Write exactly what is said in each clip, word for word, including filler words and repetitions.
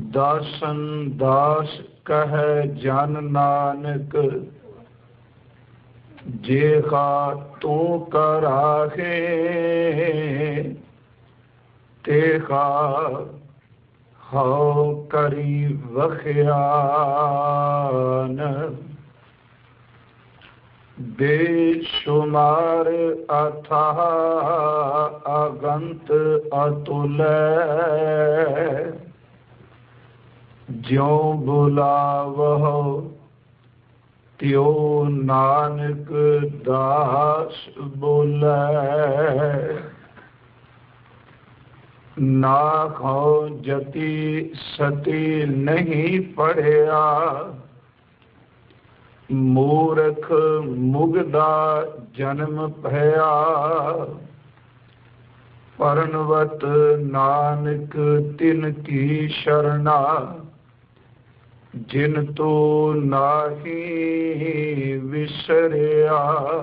दासन दास कह जन नानक, जेखा तू कराहे तेखा हौ करी वख्यान। बेशुमार अथाह अगंत अतुल, ज्यों बुलावहो त्यो नानक दास बोले। नाखो जति सती नहीं पढ़िया, मूर्ख मुगदा जन्म भया। परनवत नानक तिन की शरणा, जिन तो नाही विसरिया।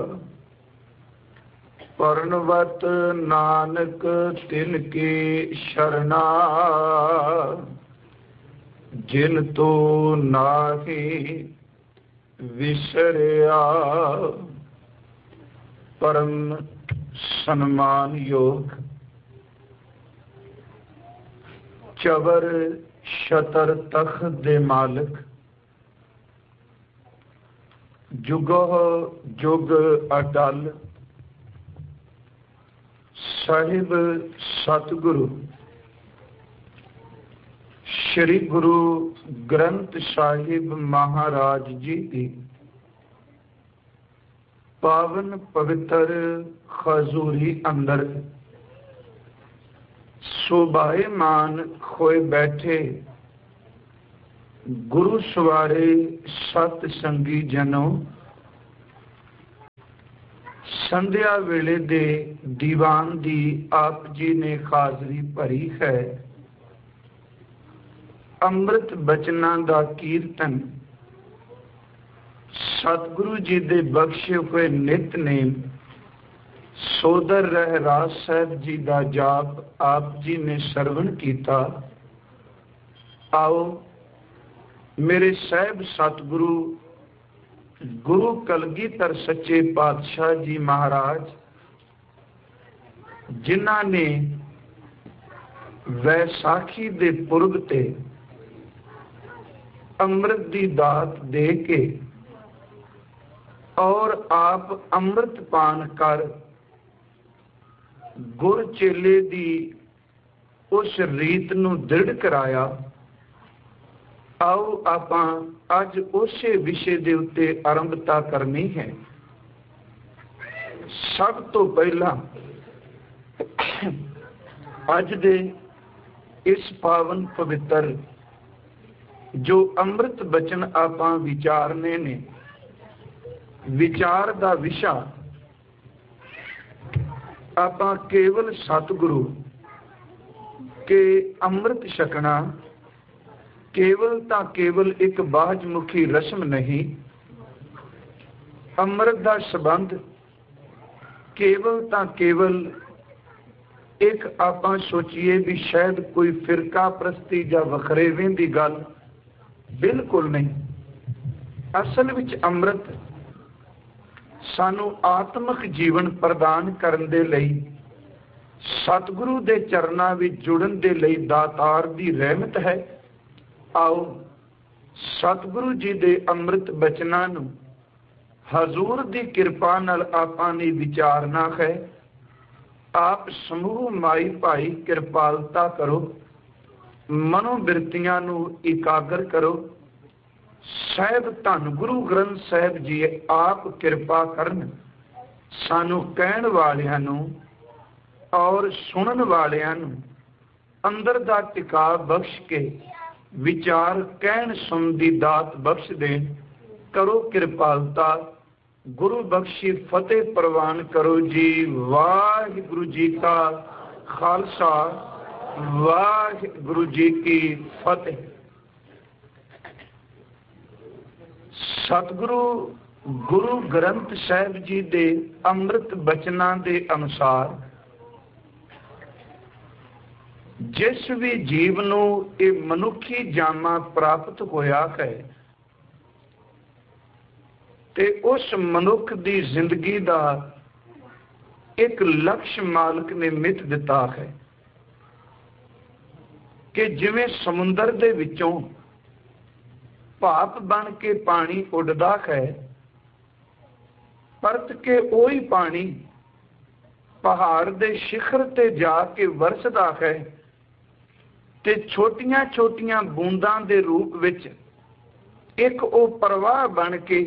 परनवत नानक तिन की शरणा, जिन तो नाही विसरिया। परम सम्मान योग चबर शतर तख्त दे मालिक, जुगो जुग अटल। साहिब सतगुरु श्री गुरु ग्रंथ साहिब महाराज जी की पावन पवित्र खजूरी अंदर शोभायमान खोए बैठे गुरु सवारे सत संगी जनों, संध्या वेले दे दीवान दी आप जी ने हाजरी भरी है। अमृत बचना दा कीर्तन, सतगुरु जी दे बख्शे हुए नितनेम, सोदर रहराज साहब जी दा जाप आप जी ने सरवण कीता। आओ मेरे साहब सतगुरु गुरु कलगीधर सच्चे पातशाह जी महाराज, जिन्हां ने वैसाखी दे पुरब ते अमृत दी दात दे के और आप अमृत पान कर गुर चेले दी उस रीत नूं दृढ़ कराया। आओ आपां अज उसे विषय दे उत्ते आरंभता करनी है। सब तो पहला अज दे इस पावन पवित्र जो अमृत बचन आपां विचारने ने, विचार दा विषा आपां केवल सतगुरु के अमृत छकना केवल ता केवल एक बाजमुखी रस्म नहीं। अमृत दा संबंध केवल ता केवल एक आपां सोचिए भी शायद कोई फिरका प्रस्ती या वखरेवें दी गल, बिल्कुल नहीं। असल विच अमृत सानू आत्मक जीवन प्रदान करन दे लई, सतगुरु दे चरनां विच जुड़न दे लई दातार दी रहमत है। आओ सतगुरु जी दे अमृत बचनां नूं हजूर दी किरपा नाल आपां ने विचारना है। आप समूह माई भाई किरपालता करो, मनोबिरतियां नूं इकागर करो। साहिब धन गुरु ग्रंथ साहिब जी आप किरपा करन, सानू कहण वालियां नूं और सुनन वालियां नूं अंदर दा टिका बख्श के विचार कहण सुन दी दात बख्श देन। करो किरपालता, गुरु बख्शी फतेह प्रवान करो जी। वाहिगुरु जी का खालसा, वाहिगुरु जी की फतेह। सतगुरु गुरु ग्रंथ साहिब जी दे अमृत बचनां दे अनुसार जिस भी जीव नूं ये मनुखी जामा प्राप्त होया है ते उस मनुख दी जिंदगी दा एक लक्ष्य मालिक ने मित दिता है कि जिवें समुंदर दे विचों भाप बन के पानी उड़दा है, परत के ओही पानी पहाड़ दे शिखर ते जाके वरसदा है ते छोटियां छोटियां बूंदां दे रूप विच एक ओ प्रवाह बन के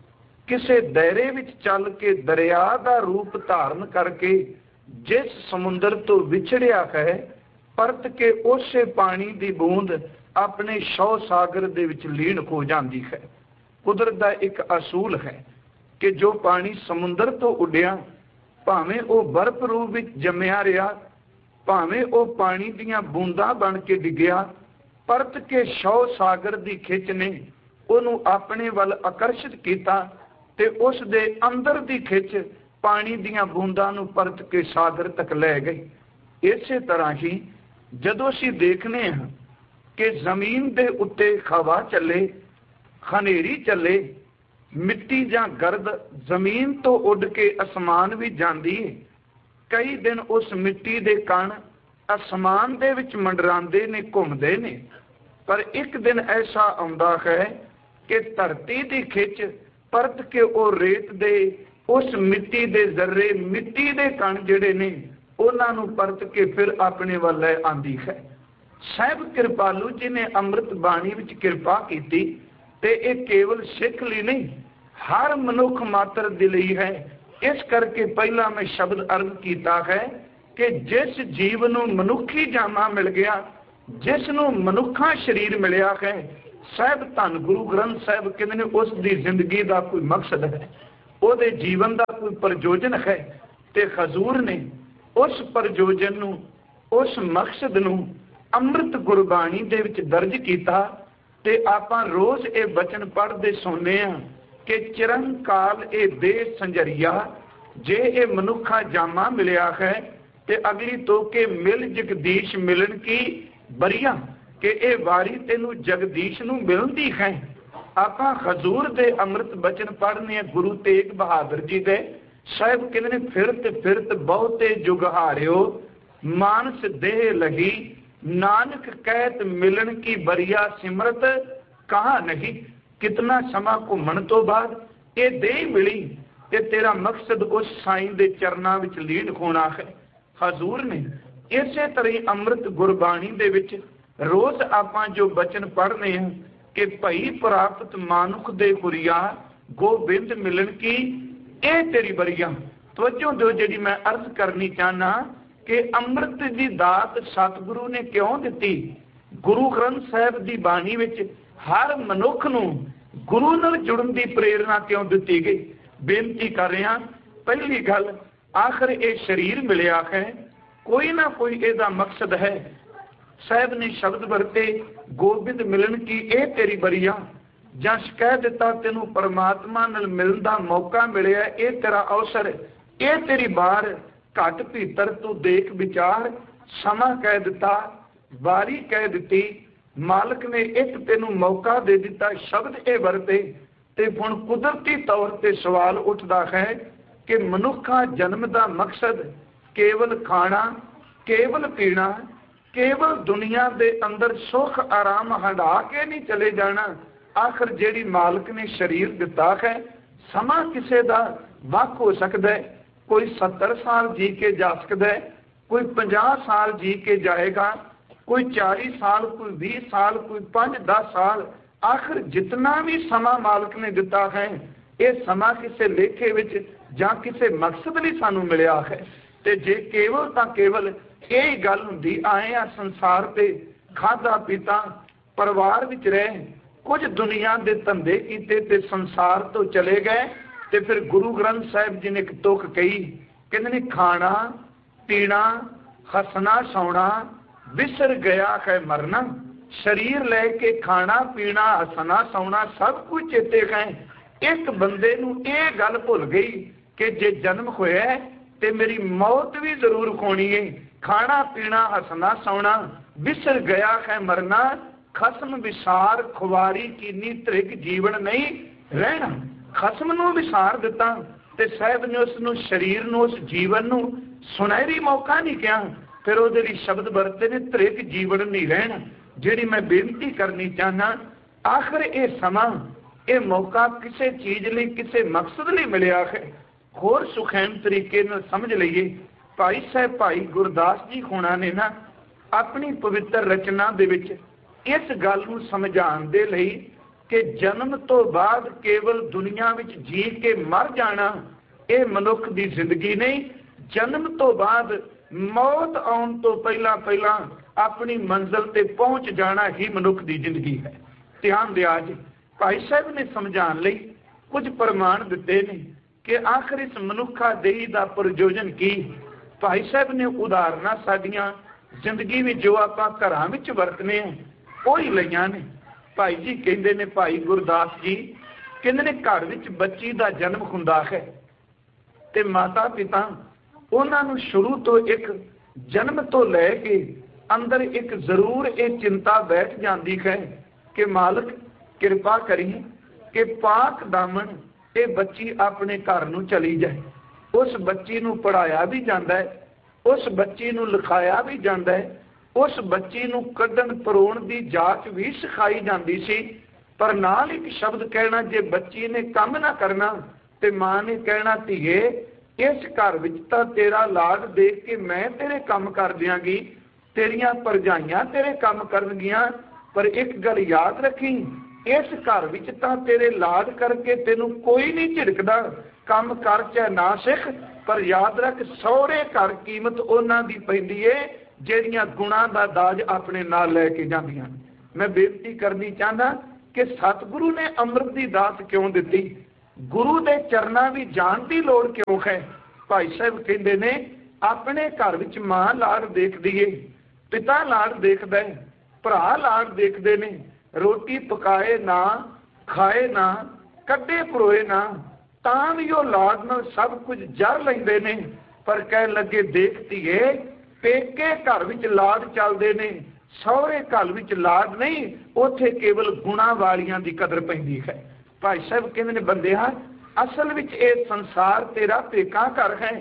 किसे दायरे विच चल के दरिया दा रूप धारण करके जिस समुंदर तो विछड़िया है, परत के उसे पानी दी बूंद अपने शौ सागर दे विच लीन हो जाती है। कुदरत दा एक असूल है कि जो पानी समुंदर तो उड़िया, भावें वो बर्फ रूप विच जम्मिया रहा, भावें वो पानी दियां बूंदां बन के डिग्गिया, परत के शौ सागर दी खिच ने उन्हों अपने वल आकर्षित किया ते उस दे अंदर दी खिच पानी दियां बूंदां नूं परत के सागर तक लै गई। इसे तरह ही जदों असीं देखने हैं कि जमीन दे उत्ते हवा चले, खनेरी चले, मिट्टी जां गर्द जमीन तो उड़ के आसमान भी जाती है, कई दिन उस मिट्टी दे कण आसमान दे विच मंडरांदे ने, घुमदे ने, पर एक दिन ऐसा आउंदा है कि धरती दी खिच परत के ओ रेत दे उस मिट्टी दे जर्रे, मिट्टी दे कण जिहड़े ने उन्हां नूं परत के फिर अपने वल लै आंदी है। साहिब कृपालू जी ने अमृत बाणी विच किरपा कीती ते इह केवल सिख लई नहीं, हर मनुख मात्र दे लई है। इस करके पहला मैं शब्द अर्ज किया है कि जिस जीव नूं मनुखी जामा मिल गया, जिस नूं मनुखा शरीर मिलिया है, साहिब धन गुरु ग्रंथ साहिब कहते हैं उस दी जिंदगी का कोई मकसद है, उहदे जीवन का कोई प्रयोजन है, ते हजूर ने उस प्रयोजन नूं, उस मकसद नूं अमृत गुरबाणी दे विच दर्ज किया। ते आपां रोज ये बचन पढ़ते सुनने कि चिरंकाल ए देह संजरिया, जे ए मनुखा जामा मिलिया है ते अगली तो के मिल जगदीश मिलन की बरिया कि ए वारी तेनू जगदीश नू मिलती है। आपां हजूर दे अमृत बचन पढ़ने गुरु तेग बहादुर जी दे, साहिब कहते हैं फिरत फिरत बहुते जुग हारियो, मानस देह लगी, नानक कहत मिलन की बरिया सिमरत कहा नहीं। कितना समा घूमन तो बाद ये देह मिली ते तेरा मकसद उस साईं दे चरना विच लीन होना है। हजूर ने इसे तरह अमृत गुरबाणी दे विच रोज आपां जो बचन पढ़ने हैं कि भई प्राप्त मानुख दे हुरिया, गोबिंद मिलन की ए तेरी बरिया। तवज्जो दो जी मैं अर्ज करनी चाहना कि अमृत की दात सतगुरु ने क्यों दी। गुरु ग्रंथ साहिब की बाणी विच हर मनुख नूं गुरु नाल जुड़न की प्रेरणा क्यों दी गई। बेनती कर रहा, पहली गल आखिर ये शरीर मिलिया है, कोई ना कोई ਇਹਦਾ मकसद है। साहब ने शब्द वरते गोबिंद मिलन की ए तेरी बरिया, जस कह दिता तेनू परमात्मा नाल मिलन दा मौका मिलिया, ए तेरा अवसर, ए तेरी बार, घट भीतर तू देख विचार, समा कह दिता, वारी कह दी, मालिक ने एक तेनू मौका दे दिता। शब्द ए वरते ते हुण कुदरती तौर ते सवाल उठदा है कि मनुखा जन्म दा मकसद केवल खाना, केवल पीना, केवल दुनिया दे अंदर सुख आराम हंडा के नहीं चले जाना। आखिर जेड़ी मालिक ने शरीर दिता है, समा किसे दा वक हो सकता है, कोई सत्तर साल जी के जा सकता है, कोई पचास साल जी के जाएगा, कोई चालीस साल, कोई बीस साल, कोई पांच दस साल। आखिर जितना भी समा मालिक ने दिता है, ये समा किसे लेखे विच जां किसे मकसद लई सानू मिलिया है। ते जे केवल तां केवल यही गल हुंदी, आए आ संसार ते खाधा पीता, परिवार विच रहे, कुछ दुनिया दे धंधे कीते ते संसार तो चले गए, ते फिर गुरु ग्रंथ साहिब जी ने एक तुक कही, कहंदे ने खाना पीना हसना सौना विसर गया है मरना। शरीर लेके खाना पीना हसना सौना सब कुछ चेते है। एक बंदे नूं ये गल भुल गई कि जे जन्म होया ते मेरी मौत भी जरूर होनी है। खाना पीना हसना सौना, विसर गया है मरना, खसम विसार खुवारी कीनी त्रिक जीवन नहीं रहना। खसम नूं विसार दिता ते साहब ने उसनूं शरीर नूं उस जीवन नूं सुनहरी मौका नहीं कहा। फिर उहदे लई शब्द वरते ने त्रिक जीवन नहीं रहना। जिहड़ी मैं बेनती करनी चाहना, आखिर ये समा ये मौका किसी चीज़ लई किसी मकसद लई मिलिया है। होर सुखैन तरीके नाल समझ लईए। भाई साहब भाई गुरदास जी होना ने ना अपनी पवित्र रचना दे विच इस गल नूं समझाउण दे लई कि जन्म तो बाद केवल दुनिया विच जी के मर जाना ये मनुख दी जिंदगी नहीं। जन्म तो बाद मौत आउण तो पहला पहला अपनी मंजिल ते पहुंच जाना ही मनुख दी जिंदगी है। ध्यान दिया जी, भाई साहब ने समझाउण लई कुछ प्रमाण दिते ने कि आखिर इस मनुखा देही दा प्रयोजन की। भाई साहब ने उदाहरणा साडियां जिंदगी में जो आपां घरां विच वरतने आ ओही लईआं ने। भाई जी कहंदे ने, भाई गुरदास जी कहंदे ने घर विच बच्ची दा जन्म हुंदा है ते माता पिता उन्हां नूं शुरू तो एक जन्म तो लैके अंदर एक जरूर ये चिंता बैठ जाती है कि मालिक कृपा करी कि पाक दामन ये बच्ची अपने घर नूं चली जाए। उस बच्ची नूं पढ़ाया भी जाता है, उस बच्ची नूं लिखाया भी जाता है, उस बच्ची नूं कढण परोण की जाच भी सिखाई जाती सी। पर नाल एक शब्द कहना, जे बच्ची ने काम ना करना ते मां ने कहना धीए इस घर विच तां तेरा लाड देख के मैं तेरे काम कर दियांगी, तेरियां भरजाइयां तेरे काम करनगियां, पर एक गल याद रखी इस घर विच तां तेरे लाड करके तेनू कोई नहीं झिड़कदा, काम कर चाहे ना सिख, पर याद रख सौरे घर कीमत उन्हां दी पैंदी है ਜਿਹੜੀਆਂ गुणा का दाज अपने नाल लैके जांदियां। मैं बेनती करनी चाहना कि सतगुरु ने अमृत की दात क्यों दी, गुरु के चरणा भी जान की लोड़ क्यों है। भाई साहब कहते ने अपने घर विच मां लाड़ देखदी है, पिता लाड़ देखदा है, भरा लाड़ देखते ने, रोटी पकाए ना खाए ना कड्डे परोए ना तां भी वो लाड़ नाल सब कुछ जर लैंदे ने। पर कह लगे देखती है पेके घर विच लाड चलते ने, सौरे घर विच लाड नहीं, उथे केवल गुणा वालियां दी कदर पैंदी है। भाई साहब कहते ने बंदिया असल विच ये संसार तेरा पेका घर है।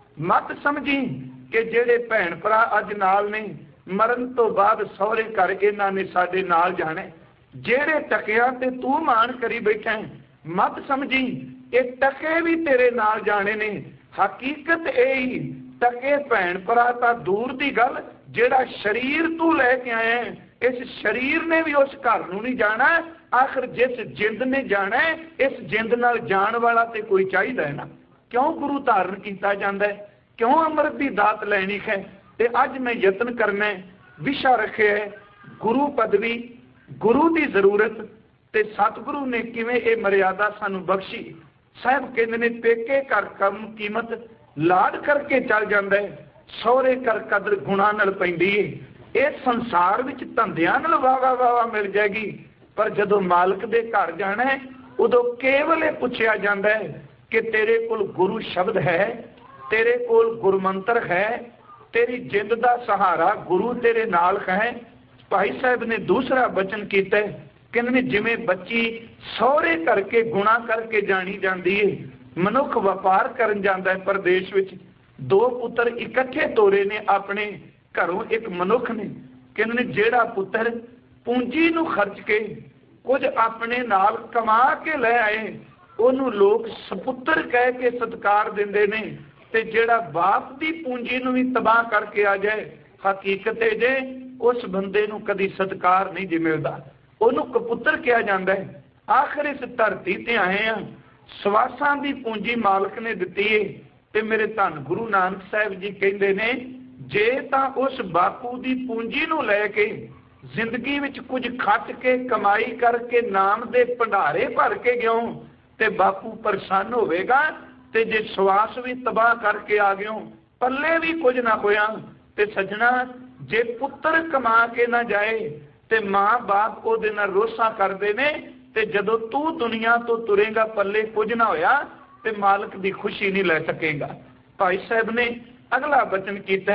मत समझी कि जेड़े भैन भरा अज नाल ने मरण तो बाद सौरे घर इन्हां ने साडे नाल जाना। जेड़े टकिया ते तू मान करी बैठा है, मत समझी ये टके भी तेरे नाल जाने ने। हकीकत यही टके भैन भरा तां दूर दी गल, जेड़ा शरीर तू लैके आया है इस शरीर ने भी उस घर नूं नहीं जाना। आखिर जिस जिंद ने जाना है इस जिंद नाल जाण वाला ते कोई चाहिदा है ना। क्यों गुरु धारण किया जाता है, क्यों अमृत की दात लैनी है। ते अज मैं यत्न करना विशा रखे है गुरु पदवी, गुरु की जरूरत ते सतगुरु ने किवें ये मर्यादा सानू बख्शी। साहब कहते ने पेके घर कम कीमत लाड करके चल जाता है, सौरे कर कदर गुणा नाल पैंदी है। इस संसार विच धंधियां नाल वाह वाह वाह मिल जाएगी, पर जदों मालिक दे घर जाना है उदों केवल यह पूछया जाता है कि तेरे कोल गुरु शब्द है, तेरे कोल गुरु मंत्र है, तेरी जिंद दा सहारा गुरु तेरे नाल है। भाई साहब ने दूसरा वचन किया है, कहने जिवें बच्ची सौरे करके गुणा करके जानी जाती है, मनुख व्यापार करन जाता है परदेश विच, दो पुत्र इकट्ठे तोरे ने अपने घरों एक मनुख ने। कहने जेड़ा पुत्र पूंजी नूं खर्च के कुछ अपने नाल कमा के लै आए उन्होंने लोग सपुत्र कह के सत्कार देंदे ने, ते जेड़ा बाप दी पूंजी नूं भी तबाह करके आ जाए हकीकत है जे उस बंदे नूं कदी सत्कार नहीं जी मिलदा, उन्होंने कपुत्र कहा जाता है। आखिर इस धरती ते आए हैं, सवासां दी पूंजी मालिक ने दिती है। ते मेरे धन गुरु नानक साहब जी कहते ने जे तां उस बापू दी पूंजी नूं लैके जिंदगी विच कुछ खट के कमाई करके नाम दे भंडारे भर के गयो ते बापू परेशान होवेगा, ते जे सवास भी तबाह करके आ गयो पल्ले भी कुछ ना होया। ते सजना जे पुत्र कमा के ना जाए ते मां बाप ओदे नाल रोसा करदे ने, ते जदों तू दुनिया तो तुरेगा पल्ले कुछ ना होया ते मालिक दी खुशी नहीं लै सकेगा। भाई साहब ने अगला वचन किया है,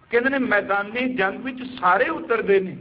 कहते ने मैदानी जंग विच सारे उतरते ने,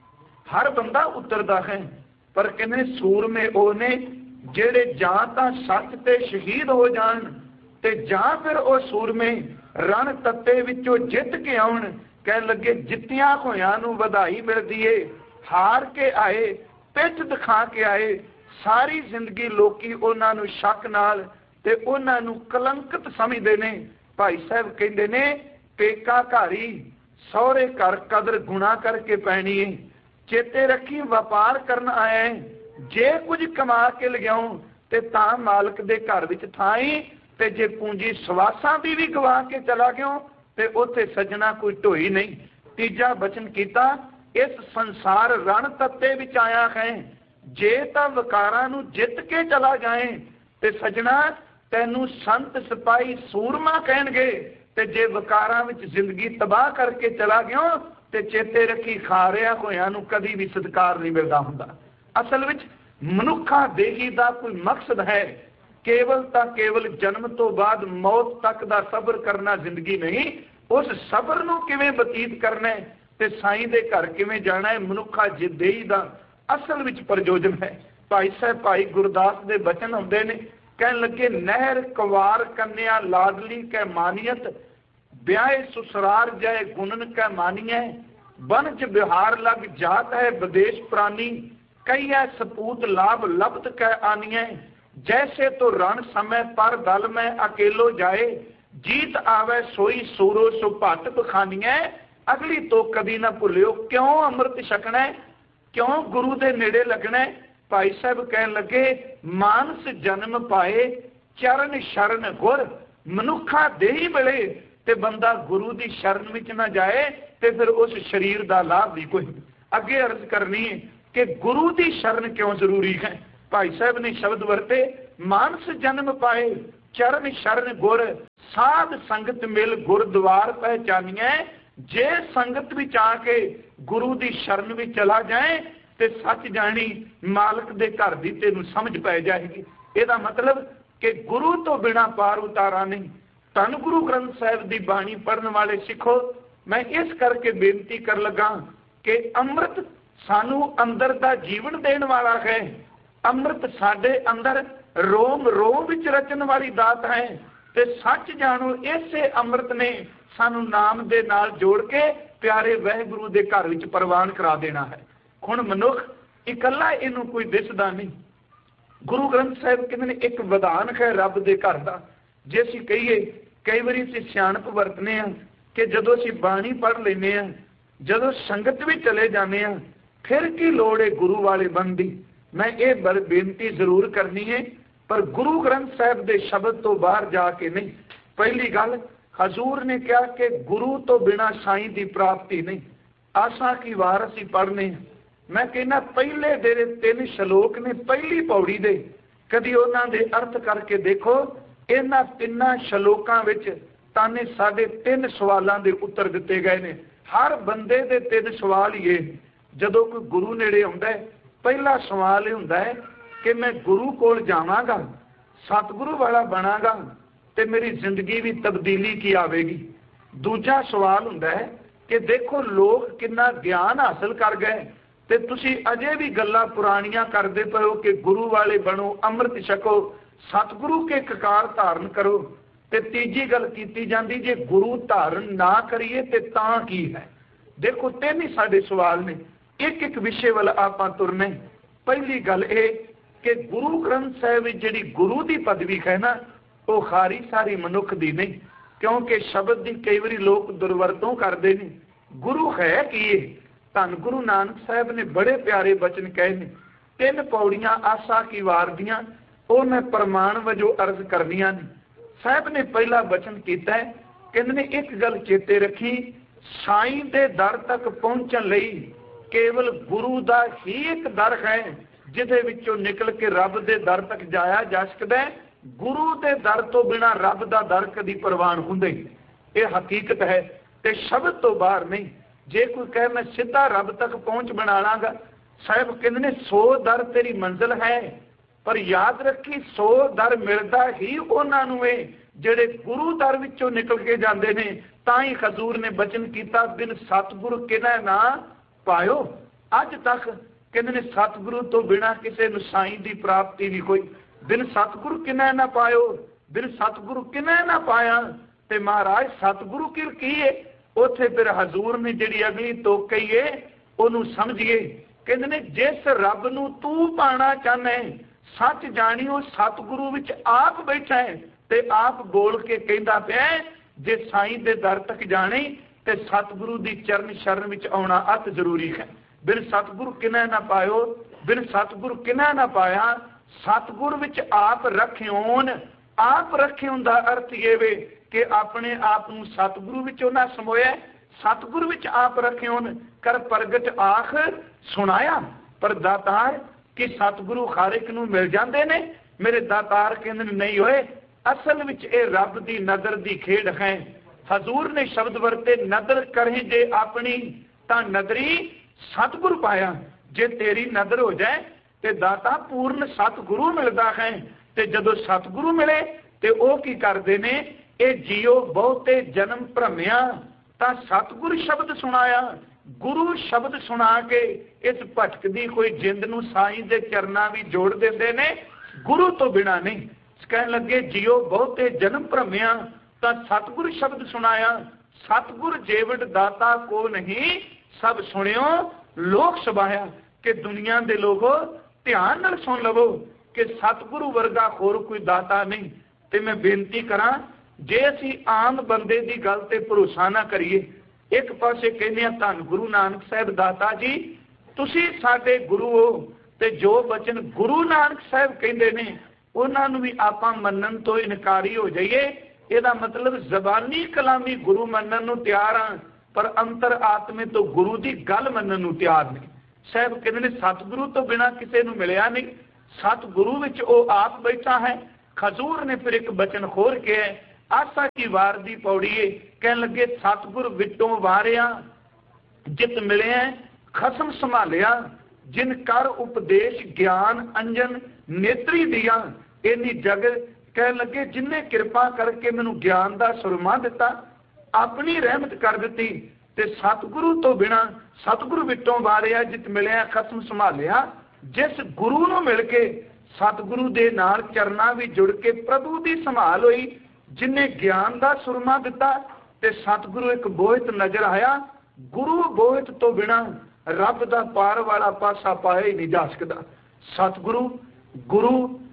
हर बंदा उतरता है, पर कहते सूरमे वो ने जेड़े जां तां सच ते शहीद हो जान ते जां फिर वो सूरमे रण तत्ते विचों जित के आउण। कह लगे जित्तियां होयां नूं वधाई मिलदी है, हार के आए पिठ दिखा के आए, सारी जिंदगी लोकी उन्हां नूं शक नाल ते उन्हां नूं कलंकित समझदे ने। भाई साहब कहंदे ने पेका घारी सौरे घर कदर गुणा करके पैनी है, चेते रखी व्यापार करन आया है, जे कुछ कमा के लियाऊं ते तां मालक दे घर विच थाई, ते जे पूंजी सवासां दी भी गवा के चला गयो ते उत्थे सजना कोई ढोई नहीं। तीजा बचन कीता इस संसार रण तत्ते विच आया है, जे तां वकारां नूं जित के चला जाए ते सजना तैनू संत सिपाही सूरमा कहणगे, ते जे वकारां विच जिंदगी तबाह करके चला गयो ते चेते रखी खारिया होयां नूं कदी भी सत्कार नहीं मिलदा हुंदा। असल विच मनुखा देही दा कोई मकसद है, केवल तां केवल जन्म तो बाद मौत तक दा सबर करना जिंदगी नहीं, उस सबर नूं किवें बतीत करना है ते साईं दे घर किवें जाना है, मनुखा देही दा असल विच प्रयोजन है। भाई साहब भाई गुरदास दे बचन आउंदे ने, कहन लगे नहर कुवार कन्या लाडली कै मानियत, ब्याह सुसरार जय गुणन कै मानिय, बन च बिहार लग जात है विदेश प्राणी, कई है सपूत लाभ लब्ध कै आनिय, जैसे तो रण समय पर दल में अकेलो जाए, जीत आवे सोई सूरो सो भट बखानिय, अगली तो कदी ना भुलियो क्यों अमृत छकना, क्यों गुरु दे नेड़े लगना। भाई साहब कहन लगे मानस जन्म पाए चरण शरण गुर, मनुखा देही मिले ते बंदा गुरु दी शरण विच ना जाए ते फिर उस शरीर दा लाभ भी कोई। अगे अर्ज करनी है कि गुरु दी शरण क्यों जरूरी है। भाई साहब ने शब्द वरते मानस जन्म पाए चरण शरण गुर, साध संगत मिल गुरद्वार पहचानिए, जे संगत विच आके गुरु दी शरण विच चला जाए ते सच जानी मालक दे घर दी तेनू समझ पै जाएगी। ਇਹਦਾ मतलब कि गुरु तो बिना पार उतारा नहीं। धन गुरु ग्रंथ साहिब की बाणी पढ़ने वाले सिखो, मैं इस करके बेनती कर लगा कि अमृत सानू अंदर दा जीवन देण वाला है, अमृत साडे अंदर रोम रोम विच रचन वाली दात है, ते सच जानो इसे अमृत ने सानू नाम दे नाल जोड़ के प्यारे वाहिगुरु दे घर विच प्रवान करा देना है। हुण मनुख इकल्ला इनू कोई दिसदा नहीं। गुरु ग्रंथ साहिब कहते हैं एक विधान है रब दे घर दा। जे असीं कहीए कई बारी असीं सियाणप वरतने हैं कि जदों असीं बाणी पढ़ लैने हैं, जदों संगत भी चले जाने हैं, फिर की लोड़ है गुरु वाले बन दी। मैं ये बेनती जरूर करनी है, पर गुरु ग्रंथ साहिब दे शब्द तो बाहर जाके नहीं। पहली गल हजूर ने कहा कि गुरु तो बिना साईं की प्राप्ति नहीं। आशा की वार असीं पढ़ने, मैं कहना पहले दे तीन श्लोक ने पहली पौड़ी दे, कदी उन्हां दे अर्थ करके देखो। इन्हां तिन्नां श्लोकां विच ताने साडे तीन सवालों के उत्तर दिते गए ने। हर बंदे दे तीन सवाल ये, जदों कोई गुरु नेड़े आउंदा है पहला सवाल यह हुंदा है कि मैं गुरु कोल जावांगा, सतगुरु वाला बनांगा ते मेरी जिंदगी भी तब्दीली की आवेगी। दूजा सवाल हुंदा है कि देखो लोग कितना ज्ञान हासिल कर गए ते तुसी अजे भी गल्लां पुरानियां करदे पए हो कि गुरु वाले बनो, अमृत छको, सतगुरु के ककार धारण करो। ते तीजी गल कीती जांदी जे गुरु धारण ना करिए ते तां की है। देखो तीन ही साडे सवाल ने, एक एक विषय वाल आपां तुरने। पहली गल ये कि गुरु ग्रंथ साहिब जिहड़ी गुरु की पदवी है ना, वो खारी सारी मनुख दी नहीं, क्योंकि शब्द की कई बारी लोग दुरवरतों करते हैं। गुरु है कि धन गुरु नानक साहब ने बड़े प्यारे बचन कहे ने, तीन पौड़ियां आशा की वार दियां, वो मैं प्रमाण वजों अर्ज करनियां ने। साहब ने पहला बचन किया है, कहते ने एक गल चेते रखी, साईं दे दर तक पहुंचण लई केवल गुरु दा ही एक दर है जिहदे विचों निकल के रब दे दर तक जाया जा सकदा है। गुरु दे दर तो बिना रब दा दर कदी प्रवान हुंदे, ये हकीकत है ते शब्द तो बाहर नहीं। जे कोई कहे मैं सीधा रब तक पहुंच बना लांगा, साहब कहते ने सौ दर तेरी मंजिल है, पर याद रखी सौ दर मिलदा ही उन्हां नूं है जिहड़े गुरु दर विचों निकल के जांदे ने ਤਾਂ ਹੀ ਹਜ਼ੂਰ ने बचन किया बिन सतगुरु किनै ना पायो। अज तक कहते ने सतगुरु तो बिना किसी नूं साईं दी प्राप्ति नहीं कोई। बिन सतगुरु किनै ना पायो, बिन सतगुरु किनै ना पाया। ते महाराज सतगुरु की की है उत्थे फिर हजूर ने जिहड़ी अगली तुक कही है उहनूं समझिए। कहते ने जिस रब नूं तू पाना चाहना है सच जाणियो सतगुरु विच आप बैठा है ते आप बोल के कहंदा पिया जे साईं दे दर तक जाने ते सतगुरु दी चरण शरण विच आउणा अत जरूरी है। बिन सतगुरु किनै ना पायो, बिन सतगुरु किनै ना पाया। सतगुर विच आप रखियोन, आप रखियोन दा अर्थ ये वे कि अपने आप नूं सतगुरु विचों ना समोया, सतगुरु विच आप रखियोन कर प्रगट आख सुनाया। पर दातार कि सतगुरु हर एक नूं मिल जांदे ने। मेरे दातार कहंदे नहीं होए, असल विच ए रब दी नदर दी खेड़ है। हजूर ने शब्द वरते नदर करें जे अपनी तां नदरी सतगुरु पाया। जे तेरी नदर हो जाए ते दाता पूर्ण सतगुरु मिलता है। ते जदों सतगुरु मिले ते ओ की करदे ने ए जियो बहुते जन्म भ्रमिया तां सतगुरु शब्द सुनाया। गुरु शब्द सुना के इस भटकदी कोई जिंद नूं साईं दे चरनां भी जोड़ देंदे ने, गुरु तो बिना नहीं। कहने लगे जियो बहुते जन्म भ्रमिया तां सतगुरु शब्द सुनाया। सतगुर जेवड़ दाता को नहीं सब सुनियो लोक सबाया। कि दुनिया दे लोगो ध्यान नाल सुन लवो कि सतगुरु वर्गा होर कोई दाता नहीं। ते मैं बेनती करा जे असीं आम बंदे दी गल ते भरोसा ना करिए। एक पासे कहने धन गुरु नानक साहब दाता जी तुसीं साडे गुरु हो ते जो बचन गुरु नानक साहब कहंदे ने उन्हां नूं भी आपां मन्नण तो इनकारी हो जाइए। इहदा मतलब जबानी कलामी गुरु मन्नण नूं तैयार हां पर अंतर आत्मे तो गुरु की गल मनण नूं तैयार नहीं। साहब कहते ने सतगुरु तो बिना किसी नूं मिलिया नहीं, सतगुरु विच ओ आप बैठा है। खजूर ने फिर एक बचन खोल के आसा की वार दी पौड़ी है। कहने लगे सतगुर विटों वारिया जित मिले खसम संभालिया जिन कर उपदेश ज्ञान अंजन नेत्री दिया। इन्नी जग कह लगे जिन्हें कृपा करके मैनू ज्ञान का सुरमा दिता, अपनी रहमत कर दी। ते सतगुरु तो बिना सतगुरु विटों वारिया जित मिलिया खसम संभालिया। जिस गुरु नूं मिल के सतगुरु दे नाल चरना भी जुड़ के प्रभु की संभाल हुई, जिन्हें ज्ञान का सुरमा दिता ते सतगुरु एक बोहित नजर आया। गुरु बोहित तो बिना रब दा पार वाला पासा पाया ही नहीं जा सकता। सतगुरु गुरु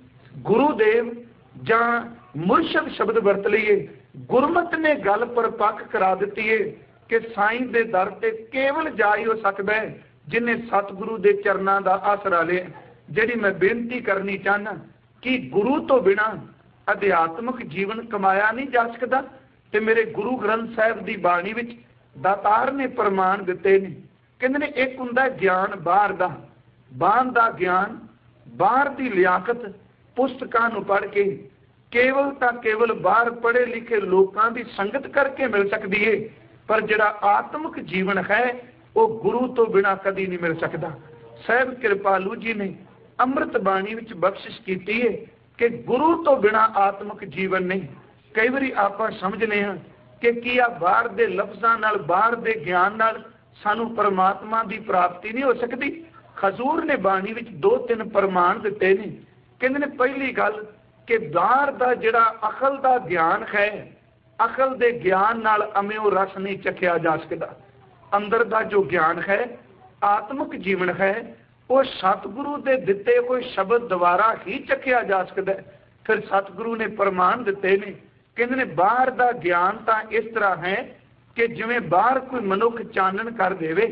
गुरुदेव जां मुर्शद शब्द वरत लीए। गुरमत ने गल पर पक करा दी है कि साईं दे दर ते केवल जा ही हो सकता है जिन्हें सतगुरु दे चरना का आसरा लिया। जिहड़ी मैं बेनती करनी चाहना कि गुरु तो बिना अध्यात्मक जीवन कमाया नहीं जा सकता। ते मेरे गुरु ग्रंथ साहिब की बाणी विच दातार ने प्रमाण दिते ने। कहंदे ने एक हुंदा ज्ञान बाहर दा, बाहर दा ज्ञान बाहर दी लियाकत पुस्तकां नूं पढ़ के केवल तां केवल बाहर पढ़े लिखे लोकां दी संगत करके मिल सकदी है। पर जिहड़ा आत्मक जीवन है वो गुरु तो बिना कदी नहीं मिल सकता। साहिब कृपालू जी ने अमृत बाणी विच बख्शिश कीती है कि गुरु तो बिना आत्मक जीवन नहीं। कई बारी आपां समझने हां कि की आ बाहर दे लफ्ज़ां नाल बाहर दे ज्ञान नाल सानू परमात्मा की प्राप्ति नहीं हो सकती। खजूर ने बाणी विच दो तीन प्रमाण दिते ने। कहंदे ने पहली गल कि बाहर दा जिहड़ा अकल दा ज्ञान है, अकल दे ज्ञान नाल अम्यो रस नहीं चखिया जा सकता। अंदर दा जो ज्ञान है, आत्मक जीवन है, वो सतगुरु दे दिते कोई शब्द द्वारा ही चखिया जा सकता है। फिर सतगुरु ने प्रमाण दिते ने। कहंदे ने बाहर दा ज्ञान तां इस तरह है कि जिवें बाहर कोई मनुख चानन कर देवे,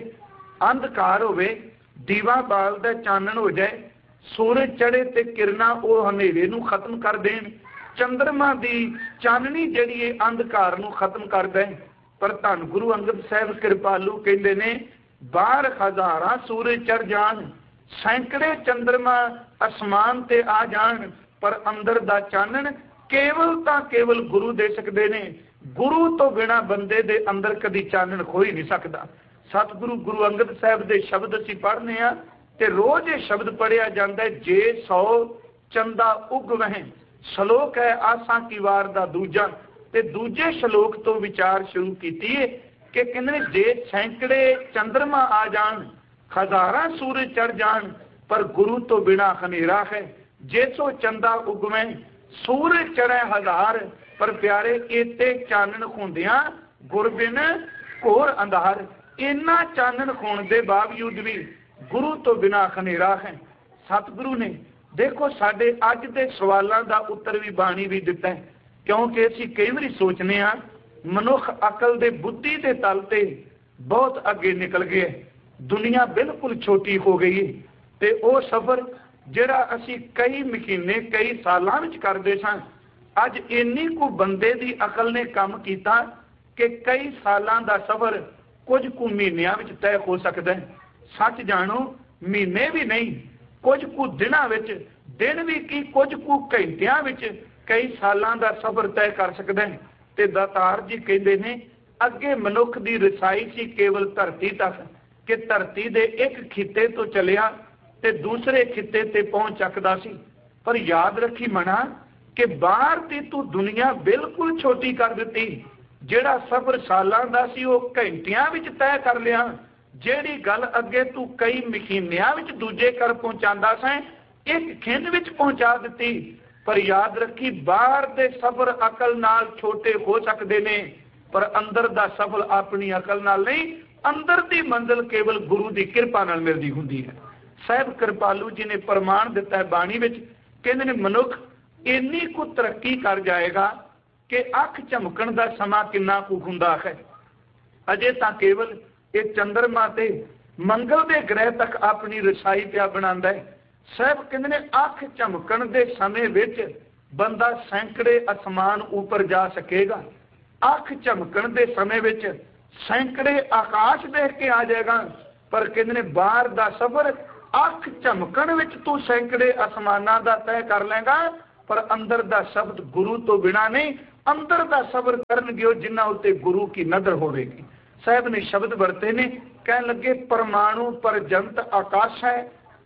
अंधकार होवे, दीवा बालदा चानन हो जाए, सूरज चढ़े ते किरना वो हनेरे नूं खत्म कर देन, चंद्रमा दी चाननी जिहड़ी है अंधकार नूं खत्म कर दे। पर धन गुरु अंगद साहिब कृपालू कहंदे ने बाहर हज़ारां सूरज चढ़ जाण, सैकड़े चंद्रमा आसमान ते आ जाण, पर अंदर दा चानन केवल तां केवल गुरु दे सकदे ने। गुरु तो बिना बंदे दे अंदर कदी चानन हो ही नहीं सकता। सतगुरु गुरु अंगद साहिब दे शब्द असीं पढ़ने आ ते रोज ये शब्द पढ़िया जाता है। जे सौ चंदा उग वहें, सलोक है आसा की वार दा दूजा। ਤੇ ਦੂਜੇ ਸ਼ਲੋਕ ਤੋਂ ਵਿਚਾਰ ਸ਼ੁਰੂ ਕੀਤੀ ਹੈ ਕਿ ਕਹਿੰਦੇ ਨੇ ਜੇ ਸੈਂਕੜੇ ਚੰਦਰਮਾ ਆ ਜਾਣ, ਹਜ਼ਾਰਾਂ ਸੂਰਜ ਚੜ ਜਾਣ, ਪਰ ਗੁਰੂ ਤੋਂ ਬਿਨਾ ਹਨੇਰਾ ਹੈ। ਜੇ ਸੋ ਚੰਦਾ ਉਗਵੇਂ ਸੂਰਜ ਚੜ੍ਹੇ ਹਜ਼ਾਰ, ਪਰ ਪਿਆਰੇ ਇਤੇ ਚਾਨਣ ਹੁੰਦਿਆਂ ਗੁਰ ਬਿਨ ਘੋਰ ਅੰਧਾਰ। ਇੰਨਾ ਚਾਨਣ ਹੋਣ ਦੇ ਬਾਵਜੂਦ ਵੀ ਗੁਰੂ ਤੋਂ ਬਿਨਾ ਹਨੇਰਾ ਹੈ। ਸਤਿਗੁਰੂ ਨੇ ਦੇਖੋ ਸਾਡੇ ਅੱਜ ਦੇ ਸਵਾਲਾਂ ਦਾ ਉੱਤਰ ਵੀ ਬਾਣੀ ਵੀ ਦਿੱਤਾ ਹੈ, ਕਿਉਂਕਿ ਅਸੀਂ ਕਈ ਵਾਰੀ ਸੋਚਦੇ ਹਾਂ ਮਨੁੱਖ ਅਕਲ ਦੇ ਬੁੱਧੀ ਦੇ ਤਲ ਤੇ ਬਹੁਤ ਅੱਗੇ ਨਿਕਲ ਗਏ, ਦੁਨੀਆ ਬਿਲਕੁਲ ਛੋਟੀ ਹੋ ਗਈ ਤੇ ਉਹ ਸਫ਼ਰ ਜਿਹੜਾ ਅਸੀਂ ਕਈ ਮਹੀਨੇ ਕਈ ਸਾਲਾਂ ਵਿੱਚ ਕਰਦੇ ਸਾਂ, ਅੱਜ ਇੰਨੀ ਕੁ ਬੰਦੇ ਦੀ ਅਕਲ ਨੇ ਕੰਮ ਕੀਤਾ ਕਿ ਕਈ ਸਾਲਾਂ ਦਾ ਸਫ਼ਰ ਕੁਝ ਕੁ ਮਹੀਨਿਆਂ ਵਿੱਚ ਤੈਅ ਹੋ ਸਕਦਾ ਹੈ। ਸੱਚ ਜਾਣੋ ਮਹੀਨੇ ਵੀ ਨਹੀਂ, ਕੁਝ ਕੁ ਦਿਨਾਂ ਵਿੱਚ, ਦਿਨ ਵੀ ਕੀ ਕੁਝ ਕੁ ਘੰਟਿਆਂ ਵਿੱਚ ਕਈ ਸਾਲਾਂ ਦਾ ਸਫ਼ਰ ਤੈਅ ਕਰ ਸਕਦਾ ਹੈ। ਤੇ ਦਾਤਾਰ ਜੀ ਕਹਿੰਦੇ ਨੇ ਅੱਗੇ ਮਨੁੱਖ ਦੀ ਰਸਾਈ ਸੀ ਕੇਵਲ ਧਰਤੀ ਤੱਕ, ਕਿ ਧਰਤੀ ਦੇ ਇੱਕ ਖਿੱਤੇ ਤੋਂ ਚੱਲਿਆ ਤੇ ਦੂਸਰੇ ਖਿੱਤੇ ਤੇ ਪਹੁੰਚ ਚੱਕਦਾ ਸੀ। ਪਰ ਯਾਦ ਰੱਖੀ ਮਨਾ ਕਿ ਬਾਹਰ ਦੀ ਤੂੰ ਦੁਨੀਆ ਬਿਲਕੁਲ ਛੋਟੀ ਕਰ ਦਿੱਤੀ। ਜਿਹੜਾ ਸਫ਼ਰ ਸਾਲਾਂ ਦਾ ਸੀ ਉਹ ਘੰਟਿਆਂ ਵਿੱਚ ਤੈਅ ਕਰ ਲਿਆ। ਜਿਹੜੀ ਗੱਲ ਅੱਗੇ ਤੂੰ ਕਈ ਮਹੀਨਿਆਂ ਵਿੱਚ ਦੂਜੇ ਕਰ ਪਹੁੰਚਾਉਂਦਾ ਸੈਂ, ਇੱਕ ਖਿੰਡ ਵਿੱਚ ਪਹੁੰਚਾ ਦਿੱਤੀ। ਪਰ ਯਾਦ ਰੱਖੀ ਬਾਹਰ ਦੇ ਸਫ਼ਰ ਅਕਲ ਨਾਲ ਛੋਟੇ ਹੋ ਸਕਦੇ ਨੇ, ਪਰ ਅੰਦਰ ਦਾ ਸਫ਼ਰ ਆਪਣੀ ਅਕਲ ਨਾਲ ਨਹੀਂ। ਅੰਦਰ ਦੀ ਮੰਜ਼ਿਲ ਕੇਵਲ ਗੁਰੂ ਦੀ ਕਿਰਪਾ ਨਾਲ ਮਿਲਦੀ ਹੁੰਦੀ ਹੈ। ਸਾਹਿਬ ਕਿਰਪਾਲੂ ਜੀ ਨੇ ਪ੍ਰਮਾਣ ਦਿੱਤਾ ਹੈ ਬਾਣੀ ਵਿੱਚ, ਕਹਿੰਦੇ ਨੇ ਮਨੁੱਖ ਇੰਨੀ ਕੁ ਤਰੱਕੀ ਕਰ ਜਾਏਗਾ ਕਿ ਅੱਖ ਝਮਕਣ ਦਾ ਸਮਾਂ ਕਿੰਨਾ ਕੁ ਹੁੰਦਾ ਹੈ। ਅਜੇ ਤਾਂ ਕੇਵਲ ਇਹ ਚੰਦਰਮਾ ਤੇ ਮੰਗਲ ਦੇ ਗ੍ਰਹਿ ਤੱਕ ਆਪਣੀ ਰਸਾਈ ਪਿਆ ਬਣਾਉਂਦਾ ਹੈ। ਸਾਹਿਬ ਕਹਿੰਦੇ ਨੇ ਅੱਖ ਝਮਕਣ ਦੇ ਸਮੇਂ ਵਿੱਚ ਬੰਦਾ ਸੈਂਕੜੇ ਅਸਮਾਨ ਉੱਪਰ ਜਾ ਸਕੇਗਾ। ਅੱਖ ਝਮਕਣ ਦੇ ਸਮੇਂ ਵਿੱਚ ਸੈਂਕੜੇ ਆਕਾਸ਼ ਦੇਖ ਕੇ ਆ ਜਾਏਗਾ। ਪਰ ਕਹਿੰਦੇ ਨੇ ਬਾਹਰ ਦਾ ਸਫ਼ਰ ਅੱਖ ਝਮਕਣ ਵਿੱਚ ਤੂੰ ਸੈਂਕੜੇ ਅਸਮਾਨਾਂ ਦਾ ਤੈਅ ਕਰ ਲੇਗਾ, ਪਰ ਅੰਦਰ ਦਾ ਸ਼ਬਦ ਗੁਰੂ ਤੋਂ ਬਿਨਾ ਨਹੀਂ। ਅੰਦਰ ਦਾ ਸਬਰ ਕਰਨਗੇ ਉਹ ਜਿਨ੍ਹਾਂ ਉੱਤੇ ਗੁਰੂ ਕੀ ਨਜ਼ਰ ਹੋਵੇਗੀ। ਸਾਹਿਬ ਨੇ ਸ਼ਬਦ ਵਰਤੇ ਨੇ, ਕਹਿਣ ਲੱਗੇ ਪਰਮਾਣੂ ਪਰਜੰਤ ਆਕਾਸ਼ ਹੈ,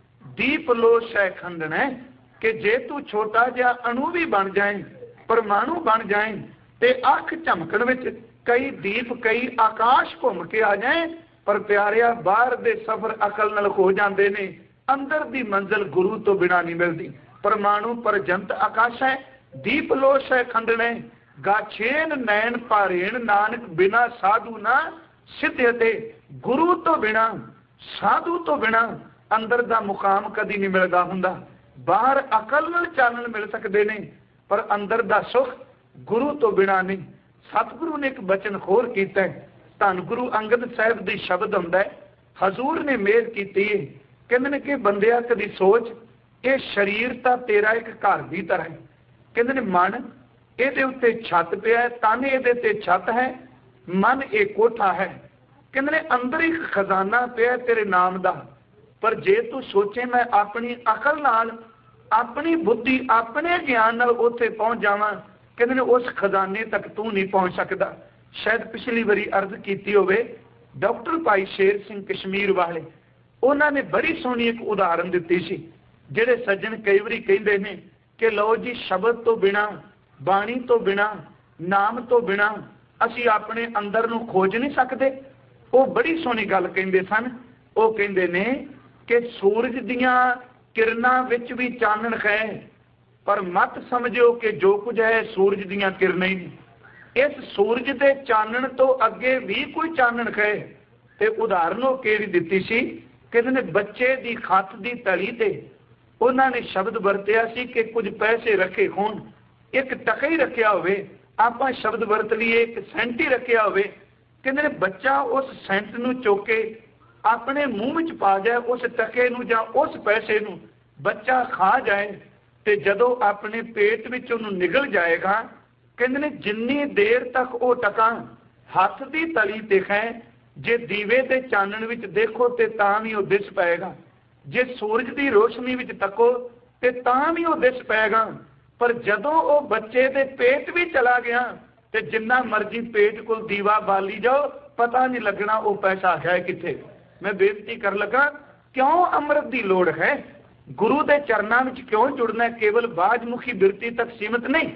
ਦੀਪ ਲੋ ਸ਼ੈ ਖੰਡਨ ਹੈ। ਕਿ ਜੇ ਤੂੰ ਛੋਟਾ ਜਿਹਾ ਅਣੂ ਵੀ ਬਣ ਜਾਏ, ਪਰਮਾਣੂ ਬਣ ਜਾਏ, ਤੇ ਅੱਖ ਝਮਕਣ ਵਿੱਚ ਕਈ ਦੀਪ ਕਈ ਆਕਾਸ਼ ਘੁੰਮ ਕੇ ਆ ਜਾਏ, ਪਰ ਪਿਆਰਿਆ ਬਾਹਰ ਦੇ ਸਫ਼ਰ ਅਕਲ ਨਾਲ ਹੋ ਜਾਂਦੇ ਨੇ। ਅੰਦਰ ਦੀ ਮੰਜ਼ਿਲ ਗੁਰੂ ਤੋਂ ਬਿਨਾ ਨਹੀਂ ਮਿਲਦੀ। ਪਰਮਾਣੂ ਪਰਜੰਤ ਆਕਾਸ਼ ਹੈ, ਦੀਪ ਲੋ ਸ਼ੈ ਖੰਡਨ ਹੈ, ਗਾਛੇਨ ਨੈਣ ਭਾਰੇਣ ਨਾਨਕ ਬਿਨਾ ਸਾਧੂ ਨਾ ਸਿੱਧੇ। ਤੇ ਗੁਰੂ ਤੋਂ ਬਿਨਾ ਸਾਧੂ ਤੋਂ ਬਿਨਾ ਅੰਦਰ ਦਾ ਮੁਕਾਮ ਕਦੀ ਨਹੀਂ ਮਿਲਦਾ ਹੁੰਦਾ। ਬਾਹਰ ਅਕਲ ਨਾਲ ਚਾਨਣ ਮਿਲ ਸਕਦੇ ਨੇ, ਪਰ ਅੰਦਰ ਦਾ ਸੁਖ ਗੁਰੂ ਤੋਂ ਬਿਨਾ ਨਹੀਂ। ਸਤਿਗੁਰੂ ਨੇ ਇੱਕ ਬਚਨ ਹੋਰ ਕੀਤਾ ਹੈ, ਧੰਨ ਗੁਰੂ ਅੰਗਦ ਸਾਹਿਬ ਦੀ ਸ਼ਬਦ ਹੁੰਦਾ ਹੈ, ਹਜ਼ੂਰ ਨੇ ਮਿਹਰ ਕੀਤੀ ਹੈ। ਕਹਿੰਦੇ ਨੇ ਕਿ ਬੰਦਿਆ ਕਦੀ ਸੋਚ, ਇਹ ਸਰੀਰ ਤਾਂ ਤੇਰਾ ਇੱਕ ਘਰ ਦੀ ਤਰ੍ਹਾਂ ਹੈ। ਕਹਿੰਦੇ ਨੇ ਮਨ ਇਹਦੇ ਉੱਤੇ ਛੱਤ ਪਿਆ ਹੈ, ਤਨ ਇਹਦੇ ਤੇ ਛੱਤ ਹੈ, ਮਨ ਇਹ ਕੋਠਾ ਹੈ। ਕਹਿੰਦੇ ਨੇ ਅੰਦਰ ਇੱਕ ਖਜ਼ਾਨਾ ਪਿਆ ਤੇਰੇ ਨਾਮ ਦਾ, ਪਰ ਜੇ ਤੂੰ ਸੋਚੇ ਮੈਂ ਆਪਣੀ ਅਕਲ ਨਾਲ, ਆਪਣੀ ਬੁੱਧੀ, ਆਪਣੇ ਗਿਆਨ ਨਾਲ ਉੱਥੇ ਪਹੁੰਚ ਜਾਵਾਂ, ਕਹਿੰਦੇ ਨੇ ਉਸ ਖਜ਼ਾਨੇ ਤੱਕ ਤੂੰ ਨਹੀਂ ਪਹੁੰਚ ਸਕਦਾ। ਸ਼ਾਇਦ ਪਿਛਲੀ ਵਾਰੀ ਅਰਜ਼ ਕੀਤੀ ਹੋਵੇ, ਡਾਕਟਰ ਭਾਈ ਸ਼ੇਰ ਸਿੰਘ ਕਸ਼ਮੀਰ ਵਾਲੇ, ਉਹਨਾਂ ਨੇ ਬੜੀ ਸੋਹਣੀ ਇੱਕ ਉਦਾਹਰਨ ਦਿੱਤੀ ਸੀ। ਜਿਹੜੇ ਸੱਜਣ ਕਈ ਵਾਰੀ ਕਹਿੰਦੇ ਨੇ ਕਿ ਲਓ ਜੀ ਸ਼ਬਦ ਤੋਂ ਬਿਨਾ, ਬਾਣੀ ਤੋਂ ਬਿਨਾ, ਨਾਮ ਤੋਂ ਬਿਨਾ ਅਸੀਂ ਆਪਣੇ ਅੰਦਰ ਨੂੰ ਖੋਜ ਨਹੀਂ ਸਕਦੇ। ਉਹ ਬੜੀ ਸੋਹਣੀ ਗੱਲ ਕਹਿੰਦੇ ਸਨ। ਉਹ ਕਹਿੰਦੇ ਨੇ ਕਿ ਸੂਰਜ ਦੀਆਂ ਕਿਰਨਾਂ ਵਿੱਚ ਵੀ ਚਾਨਣ ਹੈ, ਪਰ ਮਤ ਸਮਝਿਓ ਕਿ ਜੋ ਕੁਝ ਹੈ ਸੂਰਜ ਦੀਆਂ ਕਿਰਨਾਂ ਹੀ ਨਹੀਂ। ਇਸ ਸੂਰਜ ਦੇ ਚਾਨਣ ਤੋਂ ਅੱਗੇ ਵੀ ਕੋਈ ਚਾਨਣ ਹੈ। ਤੇ ਉਦਾਹਰਨ ਉਹ ਕਿਹੜੀ ਦਿੱਤੀ ਸੀ, ਕਹਿੰਦੇ ਨੇ ਬੱਚੇ ਦੀ ਖੱਤ ਦੀ ਤਲੀ ਤੇ ਉਹਨਾਂ ਨੇ ਸ਼ਬਦ ਵਰਤਿਆ ਸੀ ਕਿ ਕੁਝ ਪੈਸੇ ਰੱਖੇ ਹੋਣ, ਇੱਕ ਟਕਾ ਹੀ ਰੱਖਿਆ ਹੋਵੇ, ਆਪਾਂ ਸ਼ਬਦ ਵਰਤ ਲਈਏ ਇੱਕ ਸੈਂਟ ਹੀ ਰੱਖਿਆ ਹੋਵੇ। ਕਹਿੰਦੇ ਨੇ ਬੱਚਾ ਉਸ ਸੈਂਟ ਨੂੰ ਚੁੱਕ ਕੇ ਆਪਣੇ ਮੂੰਹ ਵਿੱਚ ਪਾ ਜਾਏ, ਉਸ ਟਕੇ ਨੂੰ ਜਾਂ ਉਸ ਪੈਸੇ ਨੂੰ ਬੱਚਾ ਖਾ ਜਾਏ, ਤੇ ਜਦੋਂ ਆਪਣੇ ਪੇਟ ਵਿੱਚ ਉਹਨੂੰ ਨਿਗਲ ਜਾਏਗਾ, ਕਹਿੰਦੇ ਨੇ ਜਿੰਨੀ ਦੇਰ ਤੱਕ ਉਹ ਟਕਾ ਹੱਥ ਦੀ ਤਲੀ ਤੇ ਹੈ, ਜੇ ਦੀਵੇ ਦੇ ਚਾਨਣ ਵਿੱਚ ਦੇਖੋ ਤੇ ਤਾਂ ਵੀ ਉਹ ਦਿਸ ਪਏਗਾ, ਜੇ ਸੂਰਜ ਦੀ ਰੋਸ਼ਨੀ ਵਿੱਚ ਤੱਕੋ ਤੇ ਤਾਂ ਵੀ ਉਹ ਦਿਸ ਪਏਗਾ। ਪਰ ਜਦੋਂ ਉਹ ਬੱਚੇ ਦੇ ਪੇਟ ਵੀ ਚਲਾ ਗਿਆ ਤੇ ਜਿੰਨਾ ਮਰਜ਼ੀ ਪੇਟ ਕੋਲ ਦੀਵਾ ਬਾਲੀ ਜਾਓ, ਪਤਾ ਨਹੀਂ ਲੱਗਣਾ ਉਹ ਪੈਸਾ ਹੈ ਕਿੱਥੇ। ਮੈਂ ਬੇਨਤੀ ਕਰ ਲੱਗਾ, ਕਿਉਂ ਅੰਮ੍ਰਿਤ ਦੀ ਲੋੜ ਹੈ? ਗੁਰੂ ਦੇ ਚਰਨਾਂ ਵਿੱਚ ਕਿਉਂ ਜੁੜਨਾ? ਕੇਵਲ ਬਾਜਮੁਖੀ ਬਿਰਤੀ ਤੱਕ ਸੀਮਿਤ ਨਹੀਂ।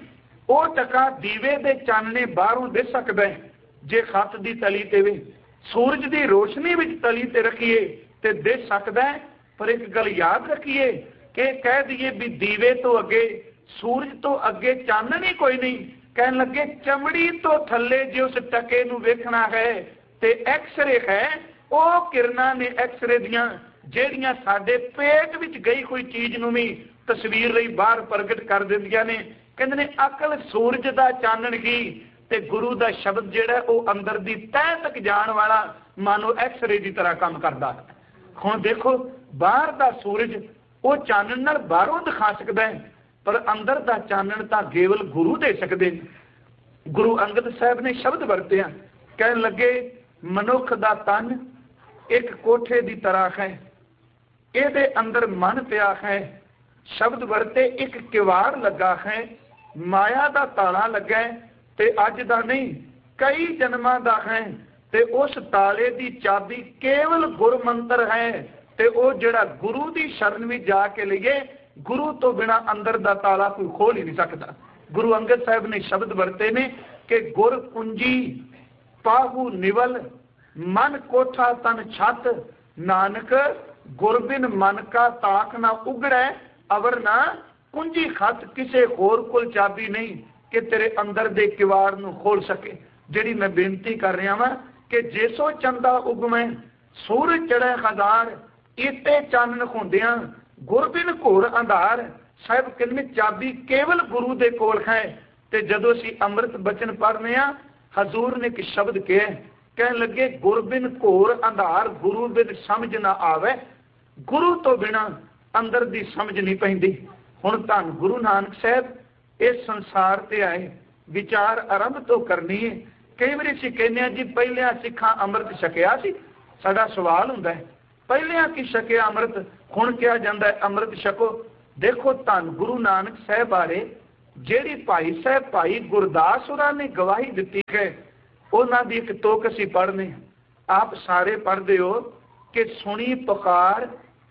ਉਹ ਟਕਾ ਦੀਵੇ ਦੇ ਚਾਨਣੇ ਬਾਹਰੋਂ ਦਿਸ ਸਕਦਾ ਹੈ ਜੇ ਖੱਤ ਦੀ ਤਲੀ ਤੇ ਵੇ, ਸੂਰਜ ਦੀ ਰੋਸ਼ਨੀ ਵਿੱਚ ਤਲੀ ਤੇ ਰੱਖੀਏ ਤੇ ਦਿਸ ਸਕਦਾ ਹੈ। ਪਰ ਇੱਕ ਗੱਲ ਯਾਦ ਰੱਖੀਏ ਕਿ ਕਹਿ ਦਈਏ ਵੀ ਦੀਵੇ ਤੋਂ ਅੱਗੇ, ਸੂਰਜ ਤੋਂ ਅੱਗੇ ਚਾਨਣ ਹੀ ਕੋਈ ਨਹੀਂ। ਕਹਿਣ ਲੱਗੇ ਚਮੜੀ ਤੋਂ ਥੱਲੇ ਜੇ ਉਸ ਟਕੇ ਨੂੰ ਵੇਖਣਾ ਹੈ ਤੇ ਐਕਸਰੇ ਹੈ, ਉਹ ਕਿਰਨਾਂ ਨੇ ਐਕਸਰੇ ਦੀਆਂ ਜਿਹੜੀਆਂ ਸਾਡੇ ਪੇਟ ਵਿੱਚ ਗਈ ਕੋਈ ਚੀਜ਼ ਨੂੰ ਵੀ ਤਸਵੀਰ ਲਈ ਬਾਹਰ ਪ੍ਰਗਟ ਕਰ ਦਿੰਦੀਆਂ ਨੇ। ਕਹਿੰਦੇ ਨੇ ਅਕਲ ਸੂਰਜ ਦਾ ਚਾਨਣ ਹੀ ਤੇ ਗੁਰੂ ਦਾ ਸ਼ਬਦ ਜਿਹੜਾ ਉਹ ਅੰਦਰ ਦੀ ਤਹਿ ਤੱਕ ਜਾਣ ਵਾਲਾ ਮਾਨੋ ਐਕਸਰੇ ਦੀ ਤਰ੍ਹਾਂ ਕੰਮ ਕਰਦਾ। ਹੁਣ ਦੇਖੋ ਬਾਹਰ ਦਾ ਸੂਰਜ ਉਹ ਚਾਨਣ ਨਾਲ ਬਾਹਰੋਂ ਦਿਖਾ ਸਕਦਾ ਹੈ, ਪਰ ਅੰਦਰ ਦਾ ਚਾਨਣ ਤਾਂ ਕੇਵਲ ਗੁਰੂ ਦੇ ਸਕਦੇ ਨੇ। ਗੁਰੂ ਅੰਗਦ ਸਾਹਿਬ ਨੇ ਸ਼ਬਦ ਵਰਤਿਆ, ਕਹਿਣ ਲੱਗੇ ਮਨੁੱਖ ਦਾ ਤਨ ਇੱਕ ਕੋਠੇ ਦੀ ਤਰ੍ਹਾਂ ਹੈ, ਇਹਦੇ ਅੰਦਰ ਮਨ ਪਿਆ ਹੈ। ਸ਼ਬਦ ਵਰਤੇ ਇੱਕ ਕਿਵਾੜ ਲੱਗਾ ਹੈ, ਮਾਇਆ ਦਾ ਤਾਲਾ ਲੱਗਾ ਤੇ ਅੱਜ ਦਾ ਨਹੀਂ ਕਈ ਜਨਮਾਂ ਦਾ ਹੈ, ਤੇ ਉਸ ਤਾਲੇ ਦੀ ਚਾਬੀ ਕੇਵਲ ਗੁਰਮੰਤਰ ਹੈ। ਤੇ ਉਹ ਜਿਹੜਾ ਗੁਰੂ ਦੀ ਸ਼ਰਨ ਵਿੱਚ ਜਾ ਕੇ ਲਈਏ, ਗੁਰੂ ਤੋਂ ਬਿਨਾ ਅੰਦਰ ਦਾ ਤਾਲਾ ਕੋਈ ਖੋਲ ਹੀ ਨਹੀਂ ਸਕਦਾ। ਗੁਰੂ ਅੰਗਦ ਸਾਹਿਬ ਨੇ ਸ਼ਬਦ ਵਰਤੇ ਨੇ ਕਿ ਗੁਰ ਕੁੰਜੀ ਪਾਹੂ ਨਿਵਲ ਮਨ ਕੋਠਾ ਤਨ ਛੱਤ, ਨਾਨਕ ਗੁਰਬਿਨ ਮਨ ਕਾ ਤਾਕ ਨਾ ਉਗੜੈ ਅਵਰ ਨਾ ਕੁੰਜੀ ਖੱਤ। ਕਿਸੇ ਹੋਰ ਕੋਲ ਚਾਬੀ ਨਹੀਂ ਕਿ ਤੇਰੇ ਅੰਦਰ ਦੇ ਕਿਵਾੜ ਨੂੰ ਖੋਲ ਸਕੇ। ਜਿਹੜੀ ਮੈਂ ਬੇਨਤੀ ਕਰ ਰਿਹਾ ਵਾਂ ਕਿ ਜੇਸੋ ਚੰਦਾ ਉਗਮੈ ਸੂਰਜ ਚੜ੍ਹੈ ਹਜ਼ਾਰ, ਇਤੇ ਚਾਨਣ ਹੁੰਦਿਆਂ ਗੁਰਬਿਨ ਘੋਰ ਅੰਧਾਰ। ਸਾਹਿਬ ਕਹਿੰਦੇ ਚਾਬੀ ਕੇਵਲ ਗੁਰੂ ਦੇ ਕੋਲ ਹੈ। ਤੇ ਜਦੋਂ ਅਸੀਂ ਅੰਮ੍ਰਿਤ ਬਚਨ ਪੜ੍ਹਨੇ ਆ, ਹਜ਼ੂਰ ਨੇ ਇੱਕ ਸ਼ਬਦ ਕਿਹਾ, ਕਹਿਣ ਲੱਗੇ ਗੁਰਬਿਨ ਘੋਰ ਅੰਧਾਰ, ਗੁਰੂ ਬਿਨ ਸਮਝ ਨਾ ਆਵੇ। ਗੁਰੂ ਤੋਂ ਬਿਨਾ ਅੰਦਰ ਦੀ ਸਮਝ ਨਹੀਂ ਪੈਂਦੀ। ਹੁਣ ਧੰਨ ਗੁਰੂ ਨਾਨਕ ਸਾਹਿਬ ਇਸ ਸੰਸਾਰ ਤੇ ਆਏ, ਵਿਚਾਰ ਆਰੰਭ ਤੋਂ ਕਰਨੀ ਹੈ। ਕਈ ਵਾਰੀ ਅਸੀਂ ਕਹਿੰਦੇ ਹਾਂ ਜੀ ਪਹਿਲਿਆਂ ਸਿੱਖਾਂ ਅੰਮ੍ਰਿਤ ਛਕਿਆ ਸੀ। ਸਾਡਾ ਸਵਾਲ ਹੁੰਦਾ ਹੈ ਪਹਿਲਿਆਂ ਕੀ ਛਕਿਆ ਅੰਮ੍ਰਿਤ, ਹੁਣ ਕਿਹਾ ਜਾਂਦਾ ਹੈ ਅੰਮ੍ਰਿਤ ਛਕੋ। ਦੇਖੋ ਧੰਨ ਗੁਰੂ ਨਾਨਕ ਸਾਹਿਬ ਬਾਰੇ ਜਿਹੜੀ ਭਾਈ ਸਾਹਿਬ ਭਾਈ ਗੁਰਦਾਸ ਹੋਰਾਂ ਨੇ ਗਵਾਹੀ ਦਿੱਤੀ ਹੈ, ਉਹਨਾਂ ਦੀ ਇੱਕ ਤੁਕ ਅਸੀਂ ਪੜ੍ਹਨੇ, ਆਪ ਸਾਰੇ ਪੜ੍ਹਦੇ ਹੋ ਕਿ ਸੁਣੀ ਪੁਕਾਰ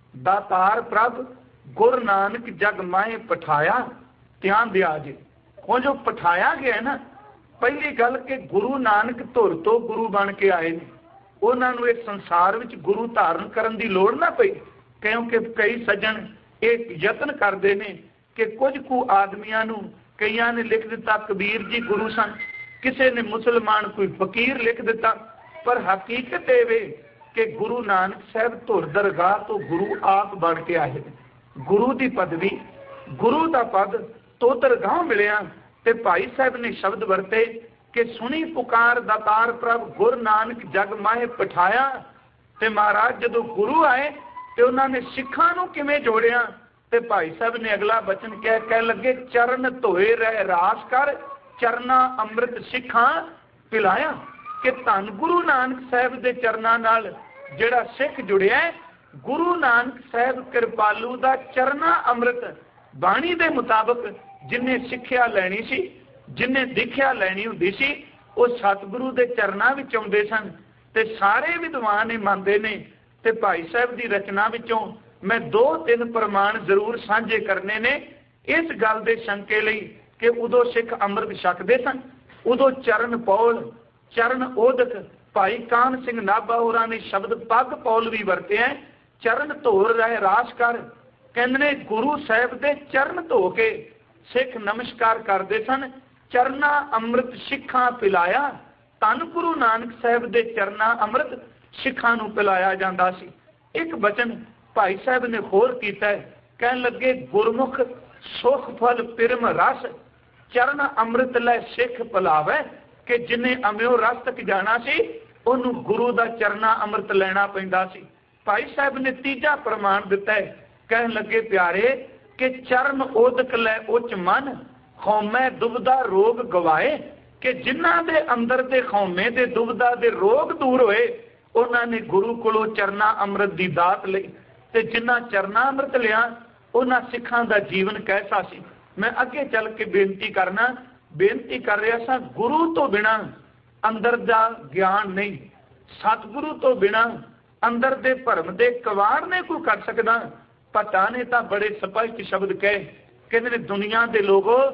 ਦਾਤਾਰ ਪ੍ਰਭ ਗੁਰ ਨਾਨਕ ਜਗ ਮਾਹੇ ਪਠਾਇਆ। ਧਿਆਨ ਦਿਆ ਜੀ, ਉਹ ਜੋ ਪਠਾਇਆ ਗਿਆ ਨਾ, ਪਹਿਲੀ ਗੱਲ ਕਿ ਗੁਰੂ ਨਾਨਕ ਧੁਰ ਤੋਂ ਗੁਰੂ ਬਣ ਕੇ ਆਏ ਨੇ। ਉਹਨਾਂ ਨੂੰ ਇਸ ਸੰਸਾਰ ਵਿੱਚ ਗੁਰੂ ਧਾਰਨ ਕਰਨ ਦੀ ਲੋੜ ਨਾ ਪਈ, ਕਿਉਂਕਿ ਕਈ ਸੱਜਣ ਇਹ ਯਤਨ ਕਰਦੇ ਨੇ ਕਿ ਕੁਝ ਕੁ ਆਦਮੀਆਂ ਨੂੰ, ਕਈਆਂ ਨੇ ਲਿਖ ਦਿੱਤਾ ਕਬੀਰ ਜੀ ਗੁਰੂ ਸਨ, ਕਿਸੇ ਨੇ ਮੁਸਲਮਾਨ ਕੋਈ ਫਕੀਰ ਲਿਖ ਦਿੱਤਾ। ਪਰ ਹਕੀਕਤ ਇਹ ਵੇ ਕਿ ਗੁਰੂ ਨਾਨਕ ਸਾਹਿਬ ਧੁਰ ਦਰਗਾਹ ਤੋਂ ਗੁਰੂ ਆਪ ਬਣ ਕੇ ਆਏ ਨੇ। ਗੁਰੂ ਦੀ ਪਦਵੀ, ਗੁਰੂ ਦਾ ਪਦ ਤੋਂ ਦਰਗਾਹ ਮਿਲਿਆ। ਤੇ ਭਾਈ ਸਾਹਿਬ ਨੇ ਸ਼ਬਦ ਵਰਤੇ ਕਿ ਸੁਣੀ ਪੁਕਾਰ ਦਾਤਾਰ ਪ੍ਰਭ ਗੁਰ ਨਾਨਕ ਜਗ ਮਾਹੇ ਪਠਾਇਆ। ਤੇ ਮਹਾਰਾਜ ਜਦੋਂ ਗੁਰੂ ਆਏ ਤੇ ਉਹਨਾਂ ਨੇ ਸਿੱਖਾਂ ਨੂੰ ਕਿਵੇਂ ਜੋੜਿਆ, ਤੇ ਭਾਈ ਸਾਹਿਬ ਨੇ ਅਗਲਾ ਬਚਨ ਕਹਿ ਕਹਿ ਲੱਗੇ ਚਰਨ ਧੋਏ ਰਹਿ ਰਾਸ ਕਰ, ਚਰਨਾ ਅੰਮ੍ਰਿਤ ਸਿੱਖਾਂ ਪਿਲਾਇਆ। ਕਿ ਧੰਨ ਗੁਰੂ ਨਾਨਕ ਸਾਹਿਬ ਦੇ ਚਰਨਾਂ ਨਾਲ ਜਿਹੜਾ ਸਿੱਖ ਜੁੜਿਆ, ਗੁਰੂ ਨਾਨਕ ਸਾਹਿਬ ਕਿਰਪਾਲੂ ਦਾ ਚਰਨਾ ਅੰਮ੍ਰਿਤ ਬਾਣੀ ਦੇ ਮੁਤਾਬਕ ਜਿਨੇ ਸਿੱਖਿਆ ਲੈਣੀ ਸੀ, ਜਿਨੇ ਦੀਖਿਆ ਲੈਣੀ ਹੁੰਦੀ ਸੀ, ਉਹ ਸਤਿਗੁਰੂ ਦੇ ਚਰਨਾਂ ਵਿੱਚ ਆਉਂਦੇ ਸਨ। ਤੇ ਸਾਰੇ ਵਿਦਵਾਨ ਇਹ ਮੰਨਦੇ ਨੇ। ਤੇ ਭਾਈ ਸਾਹਿਬ ਦੀ ਰਚਨਾ ਵਿੱਚੋਂ ਮੈਂ ਦੋ ਤਿੰਨ ਪ੍ਰਮਾਣ ਜ਼ਰੂਰ ਸਾਂਝੇ ਕਰਨੇ ਨੇ ਇਸ ਗੱਲ ਦੇ ਸ਼ੰਕੇ ਲਈ ਕਿ ਉਦੋਂ ਸਿੱਖ ਅੰਮ੍ਰਿਤ ਛਕਦੇ ਸਨ। ਉਦੋਂ ਚਰਨ ਪੌਲ, ਚਰਨ ਓਦਕ, ਭਾਈ ਕਾਨ ਸਿੰਘ ਨਾਭਾ ਹੋਰਾਂ ਨੇ ਸ਼ਬਦ ਪੱਗ ਪੌਲ ਵੀ ਵਰਤਿਆ, ਚਰਨ ਧੋਰ ਰਹਿ ਰਾਸ ਕਰ। ਕਹਿੰਦੇ ਨੇ ਗੁਰੂ ਸਾਹਿਬ ਦੇ ਚਰਨ ਧੋ ਕੇ ਸਿੱਖ ਨਮਸਕਾਰ ਕਰਦੇ ਸਨ। ਚਰਨਾ ਅੰਮ੍ਰਿਤ ਸਿੱਖਾਂ ਪਿਲਾਇਆ। ਧੰਨ ਗੁਰੂ ਨਾਨਕ ਸਾਹਿਬ ਦੇ ਚਰਨਾ ਅੰਮ੍ਰਿਤ ਸਿੱਖਾਂ ਨੂੰ ਪਿਲਾਇਆ ਜਾਂਦਾ ਸੀ। ਇੱਕ ਬਚਨ ਭਾਈ ਸਾਹਿਬ ਨੇ ਹੋਰ ਕੀਤਾ, ਕਹਿਣ ਲੱਗੇ ਗੁਰਮੁਖ ਸੁਖ ਫਲ ਪਿਰਮ ਰਸ, ਚਰਨ ਅੰਮ੍ਰਿਤ ਲੈ ਸਿੱਖ ਪਿਲਾਵੇ। ਕਿ ਜਿਨੇ ਅਮਿਓ ਰਸ ਤੱਕ ਜਾਣਾ ਸੀ ਉਹਨੂੰ ਗੁਰੂ ਦਾ ਚਰਨਾ ਅੰਮ੍ਰਿਤ ਲੈਣਾ ਪੈਂਦਾ ਸੀ। ਭਾਈ ਸਾਹਿਬ ਨੇ ਤੀਜਾ ਪ੍ਰਮਾਣ ਦਿੱਤਾ ਹੈ, ਕਹਿਣ ਲੱਗੇ ਪਿਆਰੇ ਕਿ ਚਰਨ ਓਦਕ ਲੈ ਉੱਚ ਮਨ, ਖੌਮੈ ਦੁਬਦਾ ਰੋਗ ਗਵਾਏ। ਕਿ ਜਿਨ੍ਹਾਂ ਦੇ ਅੰਦਰ ਦੇ ਖੌਮੇ ਦੇ ਦੁਬਦਾ ਦੇ ਰੋਗ ਦੂਰ ਹੋਏ, ਉਹਨਾਂ ਨੇ ਗੁਰੂ ਕੋਲੋਂ ਚਰਨਾ ਅੰਮ੍ਰਿਤ ਦੀ ਦਾਤ ਲਈ। ਤੇ ਜਿਨ੍ਹਾਂ ਚਰਨਾ ਅੰਮ੍ਰਿਤ ਲਿਆ ਉਹਨਾਂ ਸਿੱਖਾਂ ਦਾ ਜੀਵਨ ਕੈਸਾ ਸੀ। ਮੈਂ ਅੱਗੇ ਚੱਲ ਕੇ ਬੇਨਤੀ ਕਰਨਾ ਬੇਨਤੀ ਕਰ ਰਿਹਾ ਸਾਂ, ਗੁਰੂ ਤੋਂ ਬਿਨਾ ਅੰਦਰ ਦਾ ਗਿਆਨ ਨਹੀਂ, ਸਤਿਗੁਰੂ ਤੋਂ ਬਿਨਾ ਅੰਦਰ ਦੇ ਭਰਮ ਦੇ ਕਵਾੜ ਨੇ ਕੋਈ ਕਰ ਸਕਦਾ। ਪਤਾ ਨੇ ਤਾਂ ਬੜੇ ਸਪਸ਼ਟ ਸ਼ਬਦ ਕਹੇ, ਕਹਿੰਦੇ ਨੇ ਦੁਨੀਆ ਦੇ ਲੋਗੋ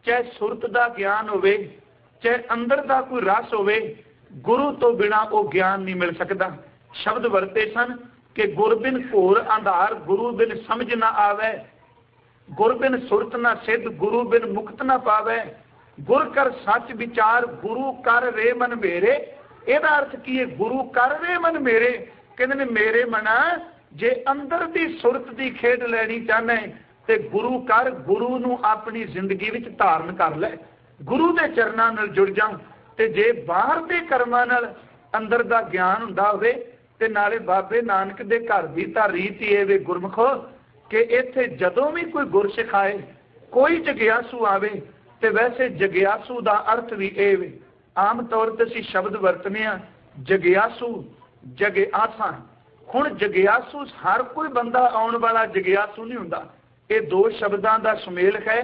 चाहे सुरत का ज्ञान होवे, चाहे अंदर का कोई रस होवे, गुरु तो बिना वो ज्ञान नहीं मिल सकता। शब्द वरते सन कि गुर बिन घोर अंधार, गुरु बिन समझ ना आवे, गुर बिन सुरत ना सिद्ध, गुरु बिन मुक्त ना पावे, गुर कर सच विचार, गुरु कर रे मन मेरे। ਇਹਦਾ अर्थ की है, गुरु कर रे मन मेरे। कहते ने मेरे मना जे अंदर दी सुरत दी खेड लैनी चाहना है ते गुरु कर, गुरु नूं अपनी जिंदगी विच धारण कर लै, गुरु दे चरनां नाल जुड़ जा। ते जे बाहर दे कर्मां नाल अंदर दा ज्ञान हुंदा होवे ते नाले बाबे नानक दे घर दी तां रीत ही वे गुरमुखो कि इत्थे जदों भी कोई गुर सिखाए, कोई जगियासू आवे ते वैसे जगियासू दा अर्थ भी ए वे। आम तौर ते असीं शब्द वरतने आ जगियासू, जगिआसा। हुण जगियासू हर कोई बंदा आउण वाला जगियासू नहीं हुंदा। ये दो शब्दां दा सुमेल है।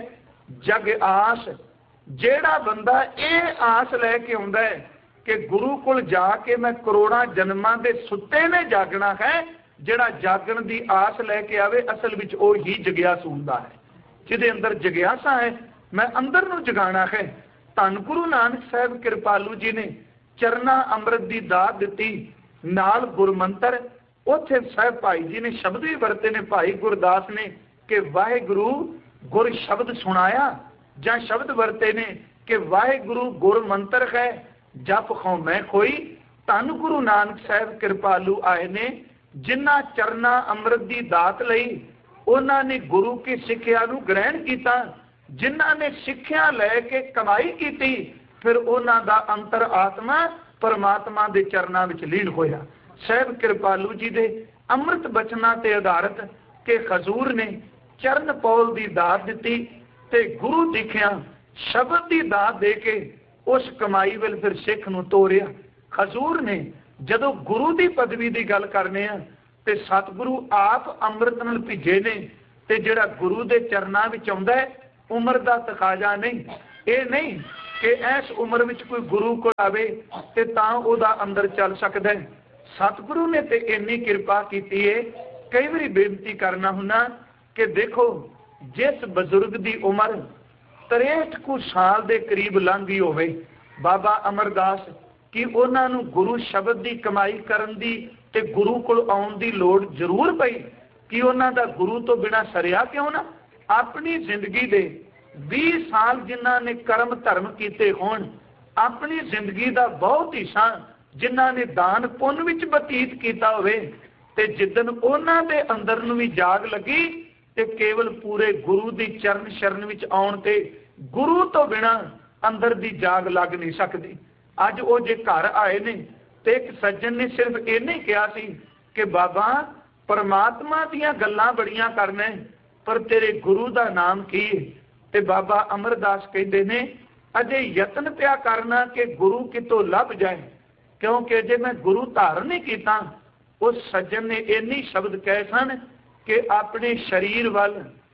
जग आस, जेड़ा बंदा ये आस लैके आउंदा है कि गुरु कोल जाके मैं करोड़ां जन्मां दे सुत्ते ने जागना है, जेड़ा जागण दी आस लैके आवे असल विच ओ ही जगियासू हुंदा है। जिहदे अंदर जगियासा है, मैं अंदर नूं जगाना है। धन गुरु नानक साहब कृपालू जी ने चरना अमृत की दात दी, नाल गुरमंत्र। उत्थे साहब भाई जी ने शब्द भी वरते ने, भाई गुरदास ने कि वाहिगुरु गुर शब्द सुनाया, जां शब्द वरते ने कि वाहिगुरु गुर मंत्र है, जप खौ मैं कोई। धन गुरु नानक साहब कृपालू आए ने, जिन्ना चरना अमृत की दात लई, उन्होंने गुरु की सिक्ख्या नूं ग्रहण किया। जिन्हां ने सिक्ख्या लैके कमाई की, फिर उन्हां दा अंतर आत्मा परमात्मा दे चरनां विच लीन होया। साहब कृपालू जी दे अमृत बचनां ते आधारित के खजूर ने चरण पौल दी दात दी ते गुरु दिखिया शब्द दी दात दे के उस कमाई विल फिर सिख नूं तोरिया। खजूर ने जदों गुरु दी पदवी दी गल करने आ ते सतगुरु आप अमृत नाल भिजे ने, ते जिहड़ा गुरु दे चरनां विच आउंदा है उम्र का तकाजा नहीं। ये नहीं कि इस उम्र में कोई गुरु को आवे ते तां उहदा अंदर चल सकदा है। सतगुरु ने ते इन्नी कृपा की है। कई बार बेनती करना हुन्ना कि देखो, जिस बजुर्ग की उम्र तिरसठ कुछ साल के करीब लंघ गई होवे, बाबा अमरदास कि उन्होंने गुरु शब्द की कमाई करन दी ते गुरु को आउण दी लोड़ जरूर पई कि उन्हों का गुरु तो बिना सरिया क्यों ना। अपनी जिंदगी दे बीस साल जिन्हां ने कर्म धर्म कीते होण, अपनी जिंदगी का बहुत हिस्सा जिन्हां ने दान पुण्य विच बतीत किया होवे, ते जिद्दन उन्हां दे अंदर नूं भी जाग लगी ते केवल पूरे गुरु दी चरण शरण विच आउण ते गुरु तो बिना अंदर दी जाग लग नहीं सकती। अज वो जे घर आए ने ते एक सज्जन ने सिर्फ इन्ना ही कहा सी कि बाबा परमात्मा दीयां गल्लां बड़ियां करने, पर तेरे गुरु का नाम की है। ते बाबा अमरदास कहते ने अजे यतन पिया करना कि गुरु कितों लभ जाए, क्योंकि अजे मैं गुरु धारण नहीं किया। उस सज्जन ने इन्नी शब्द कहे सन कि अपने शरीर वाल,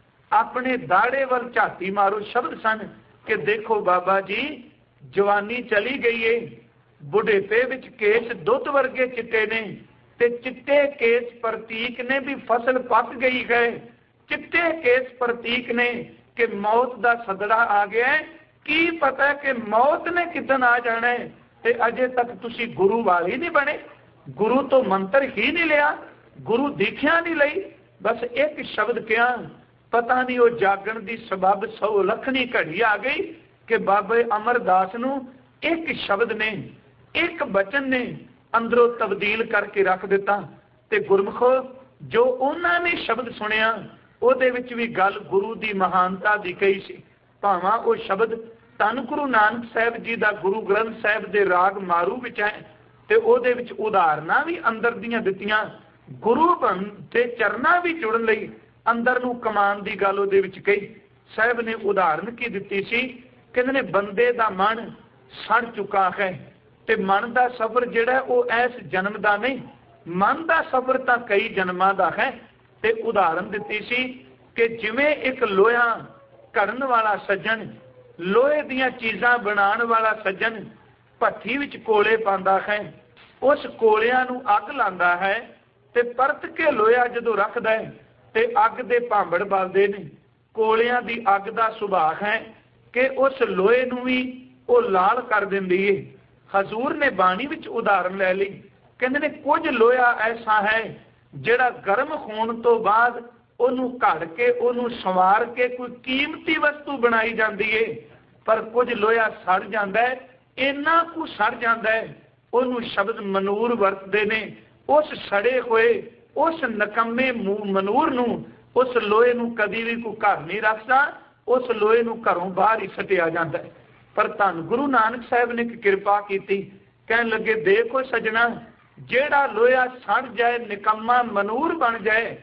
अपने दाड़े वाल झाती मारो। शब्द सन कि देखो बाबा जी, जवानी चली गई है, बुढ़ेपे विच केस दुध वर्गे चिट्टे ने, ते चिट्टे केस प्रतीक ने भी फसल पक गई है। चिट्टे केस प्रतीक ने कि मौत का सदड़ा आ गया है, की पता है कि मौत ने किदन आ जाना है, ते अजे तक तुसी गुरु वाले नहीं बने, गुरु तो मंत्र ही नहीं लिया, गुरु दीख्या नहीं लई। बस एक शब्द क्या, पता नहीं वो जागण की सबब सौ लखनी घड़ी आ गई कि बाबे अमरदास नूं एक शब्द ने, एक बचन ने अंदरों तब्दील करके रख दिता। ते गुरमुखो जो उन्होंने शब्द सुनिया ਉਹਦੇ ਵਿੱਚ भी गल गुरु की महानता की कही सी। भावां वो शब्द धन गुरु नानक साहब जी का गुरु ग्रंथ साहब के राग मारू विच है, ते ਉਹਦੇ ਵਿੱਚ उदाहरणा भी अंदर दियां दित्तियां। गुरु बन ते चरना भी जुड़न लई अंदर नूं कमान की गल ਉਹਦੇ ਵਿੱਚ कही। साहब ने उदाहरण की दित्ती सी, कहंदे ने बंदे दा मन सड़ चुका है, ते मन का सफर जिहड़ा वो इस जन्म का नहीं, मन का सफर तो कई जन्मां दा है। ते उदाहरण दिती सी कि जिवें एक लोहा करन वाला सज्जन, लोहे दीयां चीज़ां बनाण वाला सज्जन भट्ठी विच कोले पांदा है, उस कोलियां नूं अग लांदा है ते परत के लोहा जदों रखदा है ते अग दे भांबड़ बलदे ने। कोलियां दी अग दा सुभाअ है कि उस लोहे नूं भी वो लाल कर दिंदी है। हजूर ने बाणी विच उदाहरण लै ली, कहंदे ने कुछ लोहा ऐसा है जिहड़ा गर्म होने तो बाद ਉਹਨੂੰ ਘੜ ਕੇ ਉਹਨੂੰ ਸੰਵਾਰ ਕੇ ਕੋਈ ਕੀਮਤੀ ਵਸਤੂ ਬਣਾਈ ਜਾਂਦੀ ਏ, ਪਰ ਕੁਝ ਲੋਹਾ ਸੜ ਜਾਂਦਾ ਹੈ, ਇੰਨਾ ਕੁ ਸੜ ਜਾਂਦਾ ਹੈ ਉਹਨੂੰ ਸ਼ਬਦ ਮਨੂਰ ਵਰਤਦੇ ਨੇ। ਉਸ ਸੜੇ ਹੋਏ ਉਸ ਨਕੰਮੇ ਮਨੂਰ ਨੂੰ, ਉਸ ਲੋਹੇ ਨੂੰ ਕਦੀ ਵੀ ਕੋਈ ਘਰ ਨਹੀਂ ਰੱਖਦਾ, ਉਸ ਲੋਹੇ ਨੂੰ ਘਰੋਂ ਬਾਹਰ ਹੀ ਸੱਟਿਆ ਜਾਂਦਾ ਹੈ। ਪਰ ਧੰਨ ਗੁਰੂ ਨਾਨਕ ਸਾਹਿਬ ਨੇ ਇੱਕ ਕਿਰਪਾ ਕੀਤੀ, ਕਹਿਣ ਲੱਗੇ ਦੇਖੋ ਸਜਣਾ, ਜਿਹੜਾ ਲੋਹਾ ਸੜ ਜਾਏ ਨਿਕੰਮਾ ਮਨੂਰ ਬਣ ਜਾਏ,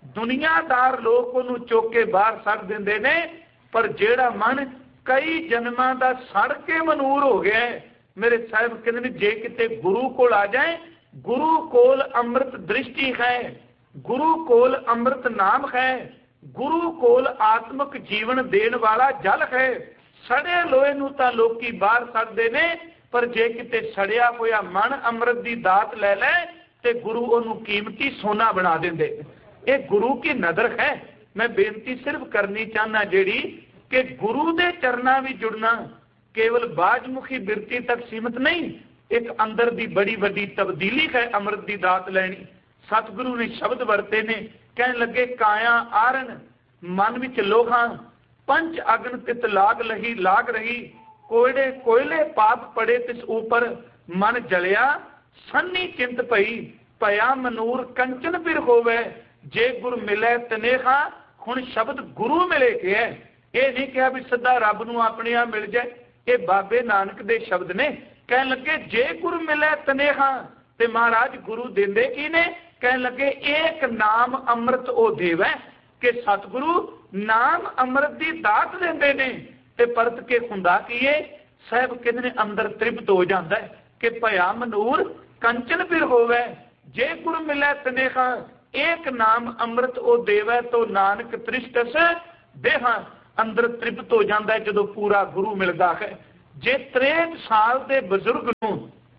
ਦੁਨੀਆਦਾਰ ਲੋਕ ਉਹਨੂੰ ਚੁੱਕ ਕੇ ਬਾਹਰ ਸੱਟ ਦਿੰਦੇ ਨੇ, ਪਰ ਜਿਹੜਾ ਮਨ ਕਈ ਜਨਮਾਂ ਦਾ ਸੜ ਕੇ ਮਨੂਰ ਹੋ ਗਿਆ, ਮੇਰੇ ਸਾਹਿਬ ਕਹਿੰਦੇ ਨੇ ਜੇ ਕਿਤੇ ਗੁਰੂ ਕੋਲ ਆ ਜਾਏ, ਗੁਰੂ ਕੋਲ ਅੰਮ੍ਰਿਤ ਦ੍ਰਿਸ਼ਟੀ ਹੈ, ਗੁਰੂ ਕੋਲ ਅੰਮ੍ਰਿਤ ਨਾਮ ਹੈ, ਗੁਰੂ ਕੋਲ ਆਤਮਿਕ ਜੀਵਨ ਦੇਣ ਵਾਲਾ ਜਲ ਹੈ। ਸੜੇ ਲੋਹੇ ਨੂੰ ਤਾਂ ਲੋਕੀ ਬਾਹਰ ਸੱਟਦੇ ਨੇ, ਪਰ ਜੇ ਕਿਤੇ ਸੜਿਆ ਹੋਇਆ ਮਨ ਅੰਮ੍ਰਿਤ ਦੀ ਦਾਤ ਲੈ ਲੈ ਤੇ ਗੁਰੂ ਉਹਨੂੰ ਕੀਮਤੀ ਸੋਨਾ ਬਣਾ ਦਿੰਦੇ। ਇਹ ਗੁਰੂ ਕੀ ਨਜ਼ਰ ਹੈ। मैं बेनती सिर्फ करनी चाहना जेड़ी कि गुरु दे चरना भी जुड़ना केवल बाजमुखी बिरती तक सीमित नहीं, एक अंदर दी बड़ी वड्डी तब्दीली है अमृत दी दात लैनी। सतगुरु ने शब्द वरते ने, कहन लगे काया आरन मन विच लोहा, पंच अग्न तित लाग लही लाग रही, कोयले कोयले पाप पड़े तिस ऊपर, मन जलिया सन्नी चिंत पई, पया मनूर कंचन फिर होवे, जे गुर मिले तनेहा। हुण शब्द गुरु मिले के है, ये नहीं कहा भी सीधा रब नूं अपने आप मिल जाए, ये बाबे नानक दे शब्द ने। कहन लगे जे गुर मिले तनेहा, ते महाराज गुरु देंदे की ने, कहन लगे एक नाम अमृत ओ देवै, कि सतगुरु नाम अमृत दी दात देंदे ने। ते परत के हुंदा की है, साहब कहंदे ने अंदर तृप्त हो जाता है कि भया मनूर कंचन फिर होवे, जे गुर मिले तनेहा, एक नाम अमृत ओ देवै, तो नानक तृष्टस देहा। अंदर तृप्त हो जाता है जो पूरा गुरु मिलता है। जे त्रेहठ साल के बजुर्ग नूं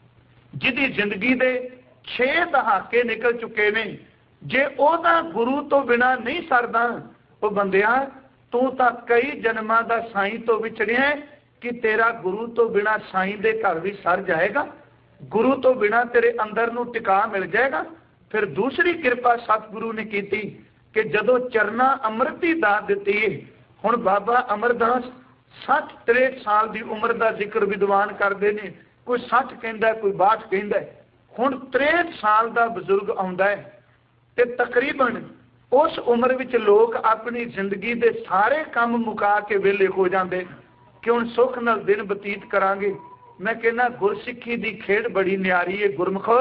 जिहदी जिंदगी दे छे दहाके निकल चुके ने, जे ओदा गुरु तो बिना नहीं सरदा, वो बंदिया तू तो कई जन्मां दा साईं तो विछड़िया है, कि तेरा गुरु तो बिना साईं दे घर भी सर जाएगा, गुरु तो बिना तेरे अंदर नूं टिका मिल जाएगा। फिर दूसरी कृपा सतगुरु ने की कि जदों चरना अमृत की दात दी है। हुण बाबा अमरदास सठ त्रेहठ साल की उम्र का जिक्र विद्वान करते हैं, कोई सठ कहता कोई बाहठ कहता है। हुण त्रेहठ साल का बजुर्ग आउंदा है ते तकरीबन उस उम्र विच लोग अपनी जिंदगी के सारे काम मुका के वेले हो जाते कि हुण सुख नाल दिन बतीत करांगे। मैं कहना गुरसिੱਖੀ की खेड बड़ी न्यारी है। गुरमुख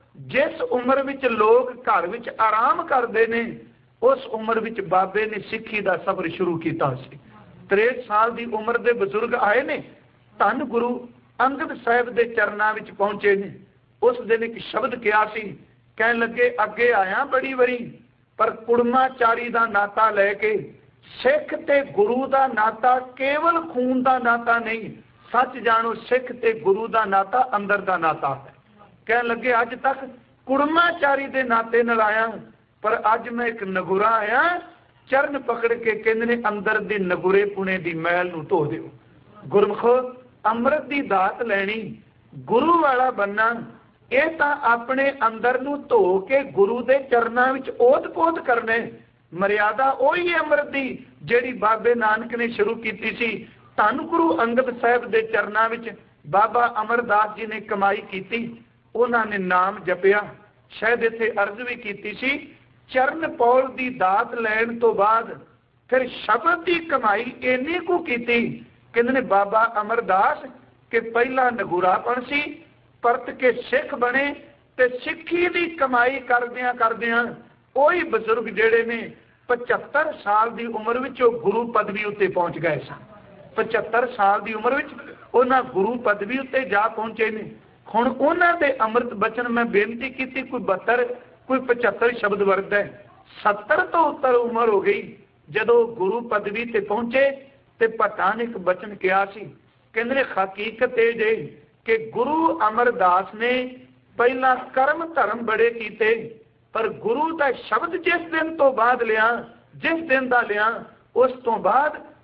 जिस उम्र विच लोग घर विच आराम करते हैं, उस उम्र विच बाबे ने सिੱਖੀ का सफर शुरू किया। त्रेहठ साल की उम्र के बजुर्ग आए ने, धन गुरु अंगद साहिब के चरणों में पहुंचे ने। उस दिन एक शब्द कहा सी, कहन लगे अगे आया बड़ी वरी, पर कुड़माचारी का नाता लैके सिख ते गुरु का नाता केवल खून का नाता नहीं, सच जानो सिख ते गुरु का नाता अंदर का नाता है। कहन लगे अज तक कुड़माचारी के नाते नाल आया, पर अज मैं एक नगुरा आया, चरण पकड़ के कहंदे ने अंदर दी नगुरे पुणे दी मैल नूं धो दिओ। गुरमुख अमृत दी दात लैनी, गुरु वाला बनना, ये तां अपने अंदर नूं धो के गुरु दे चरनां विच ओत-पोत करने। मर्यादा ओही है अमृत दी जिहड़ी बाबे नानक ने शुरू कीती सी। धन गुरु अंगद साहिब दे चरनां विच बाबा अमरदास जी ने कमाई कीती, उन्होंने नाम जपिया। शायद इत्थे अर्ज भी कीती सी, चरण पौल दी दात लैण तो बाद फिर शब्द की कमाई इन्नी को कीती, कहंदे ने बाबा अमरदास के पहला नगुरापन सी, परत के सिख बने ते सिੱਖੀ की कमाई करदियां करदियां ओही बजुर्ग जेड़े ने पचहत्तर साल की उम्र विच गुरु पदवी उत्ते पहुंच गए सन। पचहत्तर साल की उम्र विच उन्हां गुरु पदवी उत्ते जा पहुंचे ने। हुण उन्हां दे अमृत बचन मैं बेनती की, कोई बहत्तर कोई पचहत्तर शब्द वर्द है, सत्तर तो उत्तर उम्र हो गई जदों गुरु पदवी ते पहुंचे। ते भट्टां ने एक बचन कहा सी, कहंदे ने हकीकत ये जे कि गुरु अमरदास ने पहला कर्म धर्म बड़े कीते, पर गुरु का शब्द जिस दिन तो बाद लिया, जिस दिन का लिया, उस तो बाद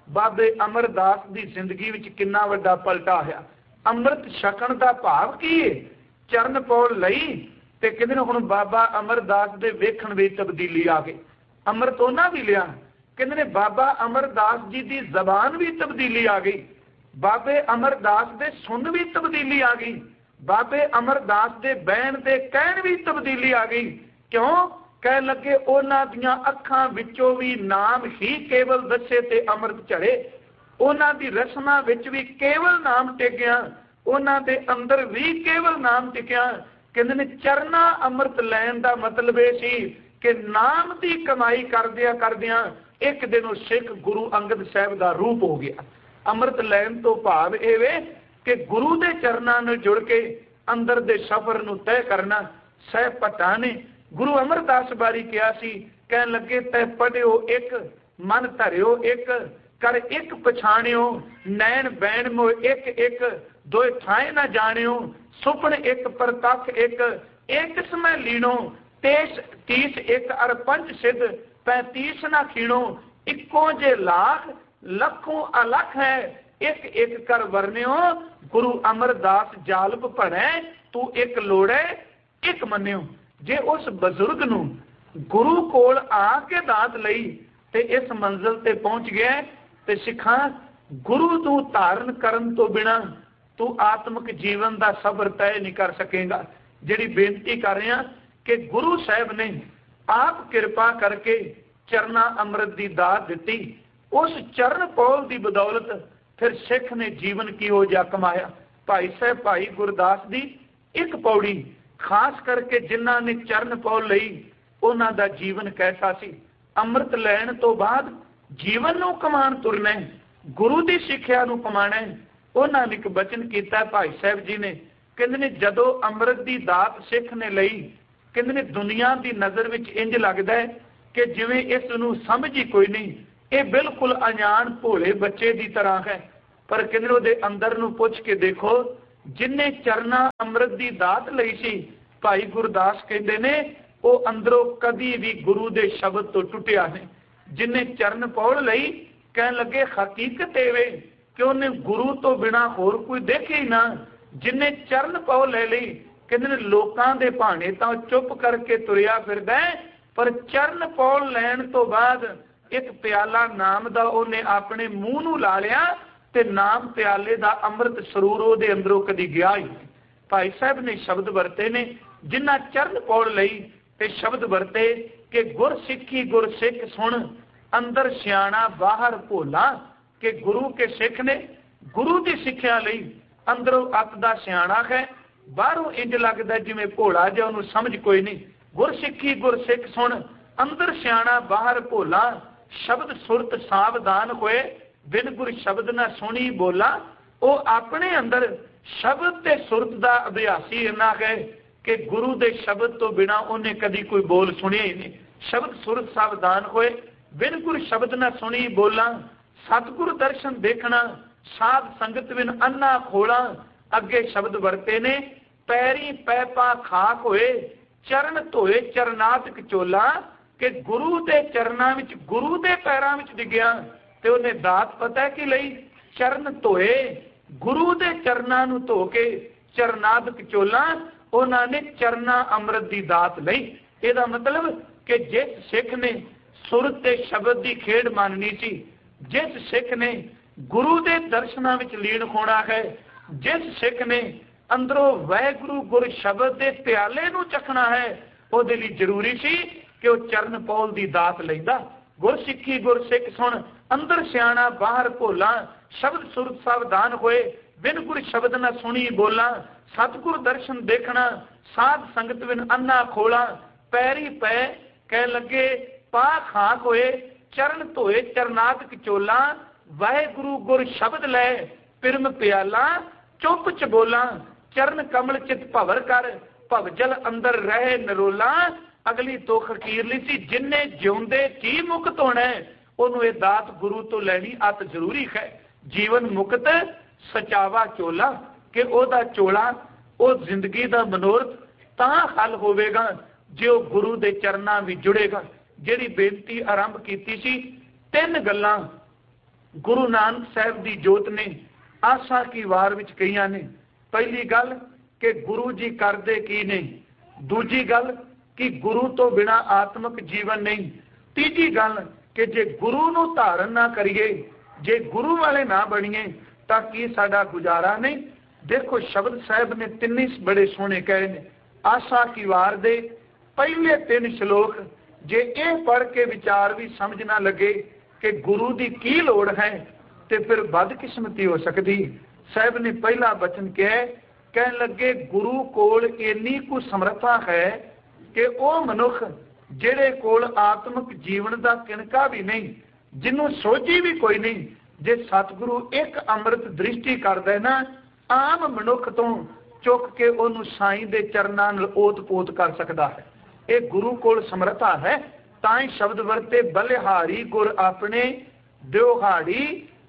बाबे अमरदास की जिंदगी विच कितना वड्डा पलटा आया। अमृत छकण का भाव की है? चरण पौल लई ते कहंदे हुण बाबा अमरदास दे वेखण विच तब्दीली आ गई। अमृत उन्हां भी लिया, कहंदे ने बाबा अमरदास जी की जबान भी तब्दीली आ गई, बाबे अमरदास दे सुन भी तब्दीली आ गई, बाबे अमरदास दे बहन दे कहण भी तब्दीली आ गई। क्यों? कह लगे उन्हां दियां अखां विचों भी नाम ही केवल दसे ते अमृत झड़े, उन्हां दी रसना विच भी केवल नाम टिकिया, उन्हां दे अंदर भी केवल नाम टिकिया। कहंदे ने चरना अमृत लैण दा मतलब ये सी कि नाम की कमाई करदिया करदिया एक दिन सिख गुरु अंगद साहब का रूप हो गया। अमृत लैण तो भाव ये वे कि गुरु के चरणों में जुड़ के अंदर दे सफर नूं तय करना। साहब भट्टा ने गुरु अमरदास बारी कहा सी, कह लगे तै पढ़ियो एक मन धरियो एक कर एक पछाणियो, नैन बैन मो एक एक दोए ठाए न जानियो, सुपन एक परतख एक एक समय लीनो, तेस तीस एक अर पंच सिद्ध पैंतीस न खीणो, इक्को जे लाख लखों अलख है एक एक कर वर्ण्यो, गुरु अमरदास जालप पढ़े तू एक लोड़े एक मन्यो। जे उस बजुर्ग नूं गुरु कोल आके दात लई ते इस मंजिल ते पहुंच गया ते सिखा गुरु तू धारण करन तो बिना तू आत्मिक जीवन का सफर तय नहीं कर सकेगा। जिहड़ी बेनती कर रहे हैं कि गुरु साहब ने आप कृपा करके चरना अमृत की दात दी, उस चरण पौल की बदौलत फिर सिख ने जीवन किहो जिहा कमाया। भाई साहब भाई गुरदास की एक पौड़ी खास करके जिन्हां ने चरण पौल लई उन्हां दा जीवन कैसा सी। अमृत लैण तो बाद जीवन नूं कमाण तुरना, गुरु की सिक्ख्या नूं कमाना। उन्हां ने एक बचन किया भाई साहब जी ने, कहंदे ने जदों अमृत की दात सिख ने लई, कहंदे ने दुनिया की नज़र विच इंज लगदा है कि जिवें इस नूं समझ ही कोई नहीं, ये बिल्कुल अजान भोले बच्चे की तरह है। पर कहंदे उहदे अंदर नूं पुछ के देखो, जिन्हें चरना अमृत की दात लई सी, भाई गुरदास कहते ने वो अंदरों कभी भी गुरु के शब्द तो टुटिया नहीं। जिन्हें चरण पौल लई, कह लगे हकीकत एवे कि उन्हें गुरु तो बिना होर कोई देखे ही ना। जिन्हें चरण पौल ले ली, कहते लोकां दे भाने तो चुप करके तुरिया फिरदा है, पर चरण पौल लैण तो बाद एक प्याला नाम दा उन्हें अपने मूँह नूं ला लिया ते नाम प्याले दा अमृत सरूर उहदे अंदरों कदी गया ही। भाई साहब ने शब्द वरते ने जिन्ना चरण पौल लई ते शब्द वरते कि गुर सिक्खी गुर सिख सुन, अंदर सियाणा बाहर भोला। कि गुरु के सिख ने गुरु की सिक्ख्या लई अंदरों अत दा सियाणा है, बाहरों इंज लगदा जिवें भोला जिहा, उहनूं समझ कोई नहीं। गुर सिक्खी गुर सिख सुन, अंदर सियाणा बाहर भोला, शब्द सुरत सावधान होए बिन गुर शब्द न सुनी बोला। वो अपने अंदर शब्द ते सुरत का अभ्यासी इन्ना है कि गुरु के शब्द तो बिना उन्हें कदी कोई बोल सुनिया ही नहीं। शब्द सुरत सावधान होए बिन गुर शब्द न सुनी बोला, सतगुरु दर्शन देखना साध संगत बिन अन्ना खोला। अगे शब्द वरते ने पैरी पैपा खाक होए, चरण धोए चरनात कचोला। कि गुरु के चरणों में गुरु के पैरों में डिग्या ते उन्हें दात पता है कि लई चरण धोए, गुरु के चरणों नूं धो के चरनाद कचोला, उन्होंने चरना अमृत की दात लई। इसका मतलब कि जिस सिख ने सुरत के शब्द की खेड माननी सी, जिस सिख ने गुरु के दर्शनों में लीन होना है, जिस सिख ने अंदरों वाहिगुरु गुर शब्द के प्याले नूं चखना है, उहदे लई जरूरी सी कि वह चरण पौल की दात लैंदा। गुर सिक्खी गुर सिख सुन, अंदर सियाणा बाहर भोला, शब्द सुरत सावधान होए बिन गुर शब्द न सुनी बोला। सतगुर दर्शन देखना साध संगत बिन अन्ना खोला। पैरी पै कह लगे पा खाक होए, चरण धोए चरनात कचोला। वाहिगुरु गुर शब्द लै पिरम प्याला, चुप च बोला। चरण कमल चित भवर कर, भवजल अंदर रहे नरोला। अगली तो खकीरली सी, जिन्हें जिउंदे जी मुक्त होना है उन्होंने ये दात गुरु तो लैनी अत जरूरी है। जीवन मुक्त सचावा चोला, कि ओदा चोला वो जिंदगी का मनोरथ तां हल होवेगा जो गुरु के चरणों भी जुड़ेगा। जिहड़ी बेनती आरंभ की सी, तीन गल्लां गुरु नानक साहब की जोत ने आशा की वार विच कईयां ने। पहली गल कि गुरु जी करदे की ने, दूजी गल कि गुरु तो बिना आत्मक जीवन नहीं, तीजी गल कि जे गुरु नूं धारण ना करिए, जे गुरु वाले ना बणीए तां की साडा गुजारा नहीं। देखो शब्द साहब ने तीन ही बड़े सोहने कहे ने। आशा की वार दे पहले तीन श्लोक जे ये पढ़ के विचार भी समझ ना लगे कि गुरु की की लोड़ है तो फिर बदकिस्मती हो सकती। साहब ने पहला बचन कहा, कह लगे गुरु कोल इन्नी कु समर्था है कि वह मनुख जेड़े कोल आत्मक जीवन का किणका भी नहीं, जिन्हों सोची भी कोई नहीं, जे सतगुरु एक अमृत दृष्टि करदा है ना, आम मनुख तो चुक के उन्होंने साई दे चरनां नाल ओत पोत कर सकता है। ये गुरु कोल समर्था है। ताई शब्द वरते बलिहारी गुर अपने दिहाड़ी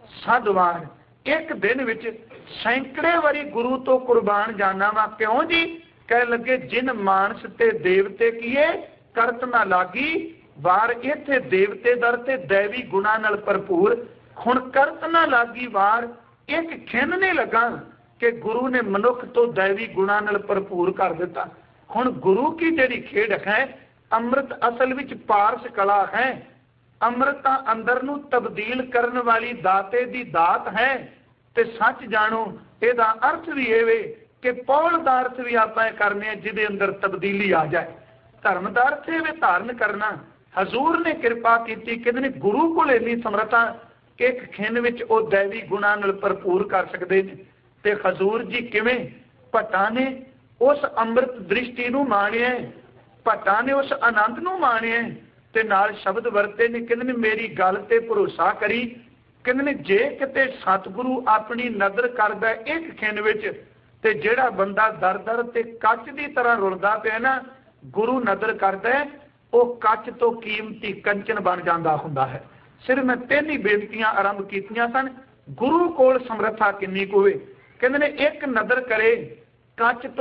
सदवार। एक दिन विच सैकड़े वारी गुरु तो कुर्बान जाना वा। क्यों जी? कह लगे जिन मानस ते देवते किए करत ना लागी, वार इत्थे देवते दर ते दैवी गुणा नाल भरपूर। हुण करत ना लागी वार एक खिन नहीं लगा कि गुरु ने मनुख तो दैवी गुणा नाल भरपूर कर दिता। हुण गुरु की जिहड़ी खेड है, अमृत असल विच पारस कला है। अमृत अंदर नूं तब्दील करन वाली दाते दी दात है। ते सच जानो इहदा अर्थ भी ये वे कि पौल दा अर्थ भी आपां करने जिहदे अंदर तब्दीली आ जाए। धर्म दा अर्थ ये वे धारण करना। हजूर ने कृपा कीती, कहंदे ने गुरु कोल इन्नी समर्था कि एक खिन विच ओ दैवी गुणा नाल भरपूर कर सकदे ने। ते हजूर जी किवें? भट्टां ने उस अमृत दृष्टि नूं माणिया, भट्टां ने उस आनंद नूं माणिया ते नाल शब्द वरते ने। कहंदे ने मेरी गल ते भरोसा करी। कहंदे ने जे किते सतगुरु अपनी नज़र करदा एक खिन विच ते जिहड़ा बंदा दर दर ते कच दी तरह रुलदा पिया ना, गुरु नज़र करदा वो कच तो कीमती कंचन बन जांदा हुंदा है। सिर्फ मैं तीन ही बेनतियां आरंभ कीतियां सन। गुरु कोल समर्था किन्नी कुवे? कहंदे ने एक नज़र करे कच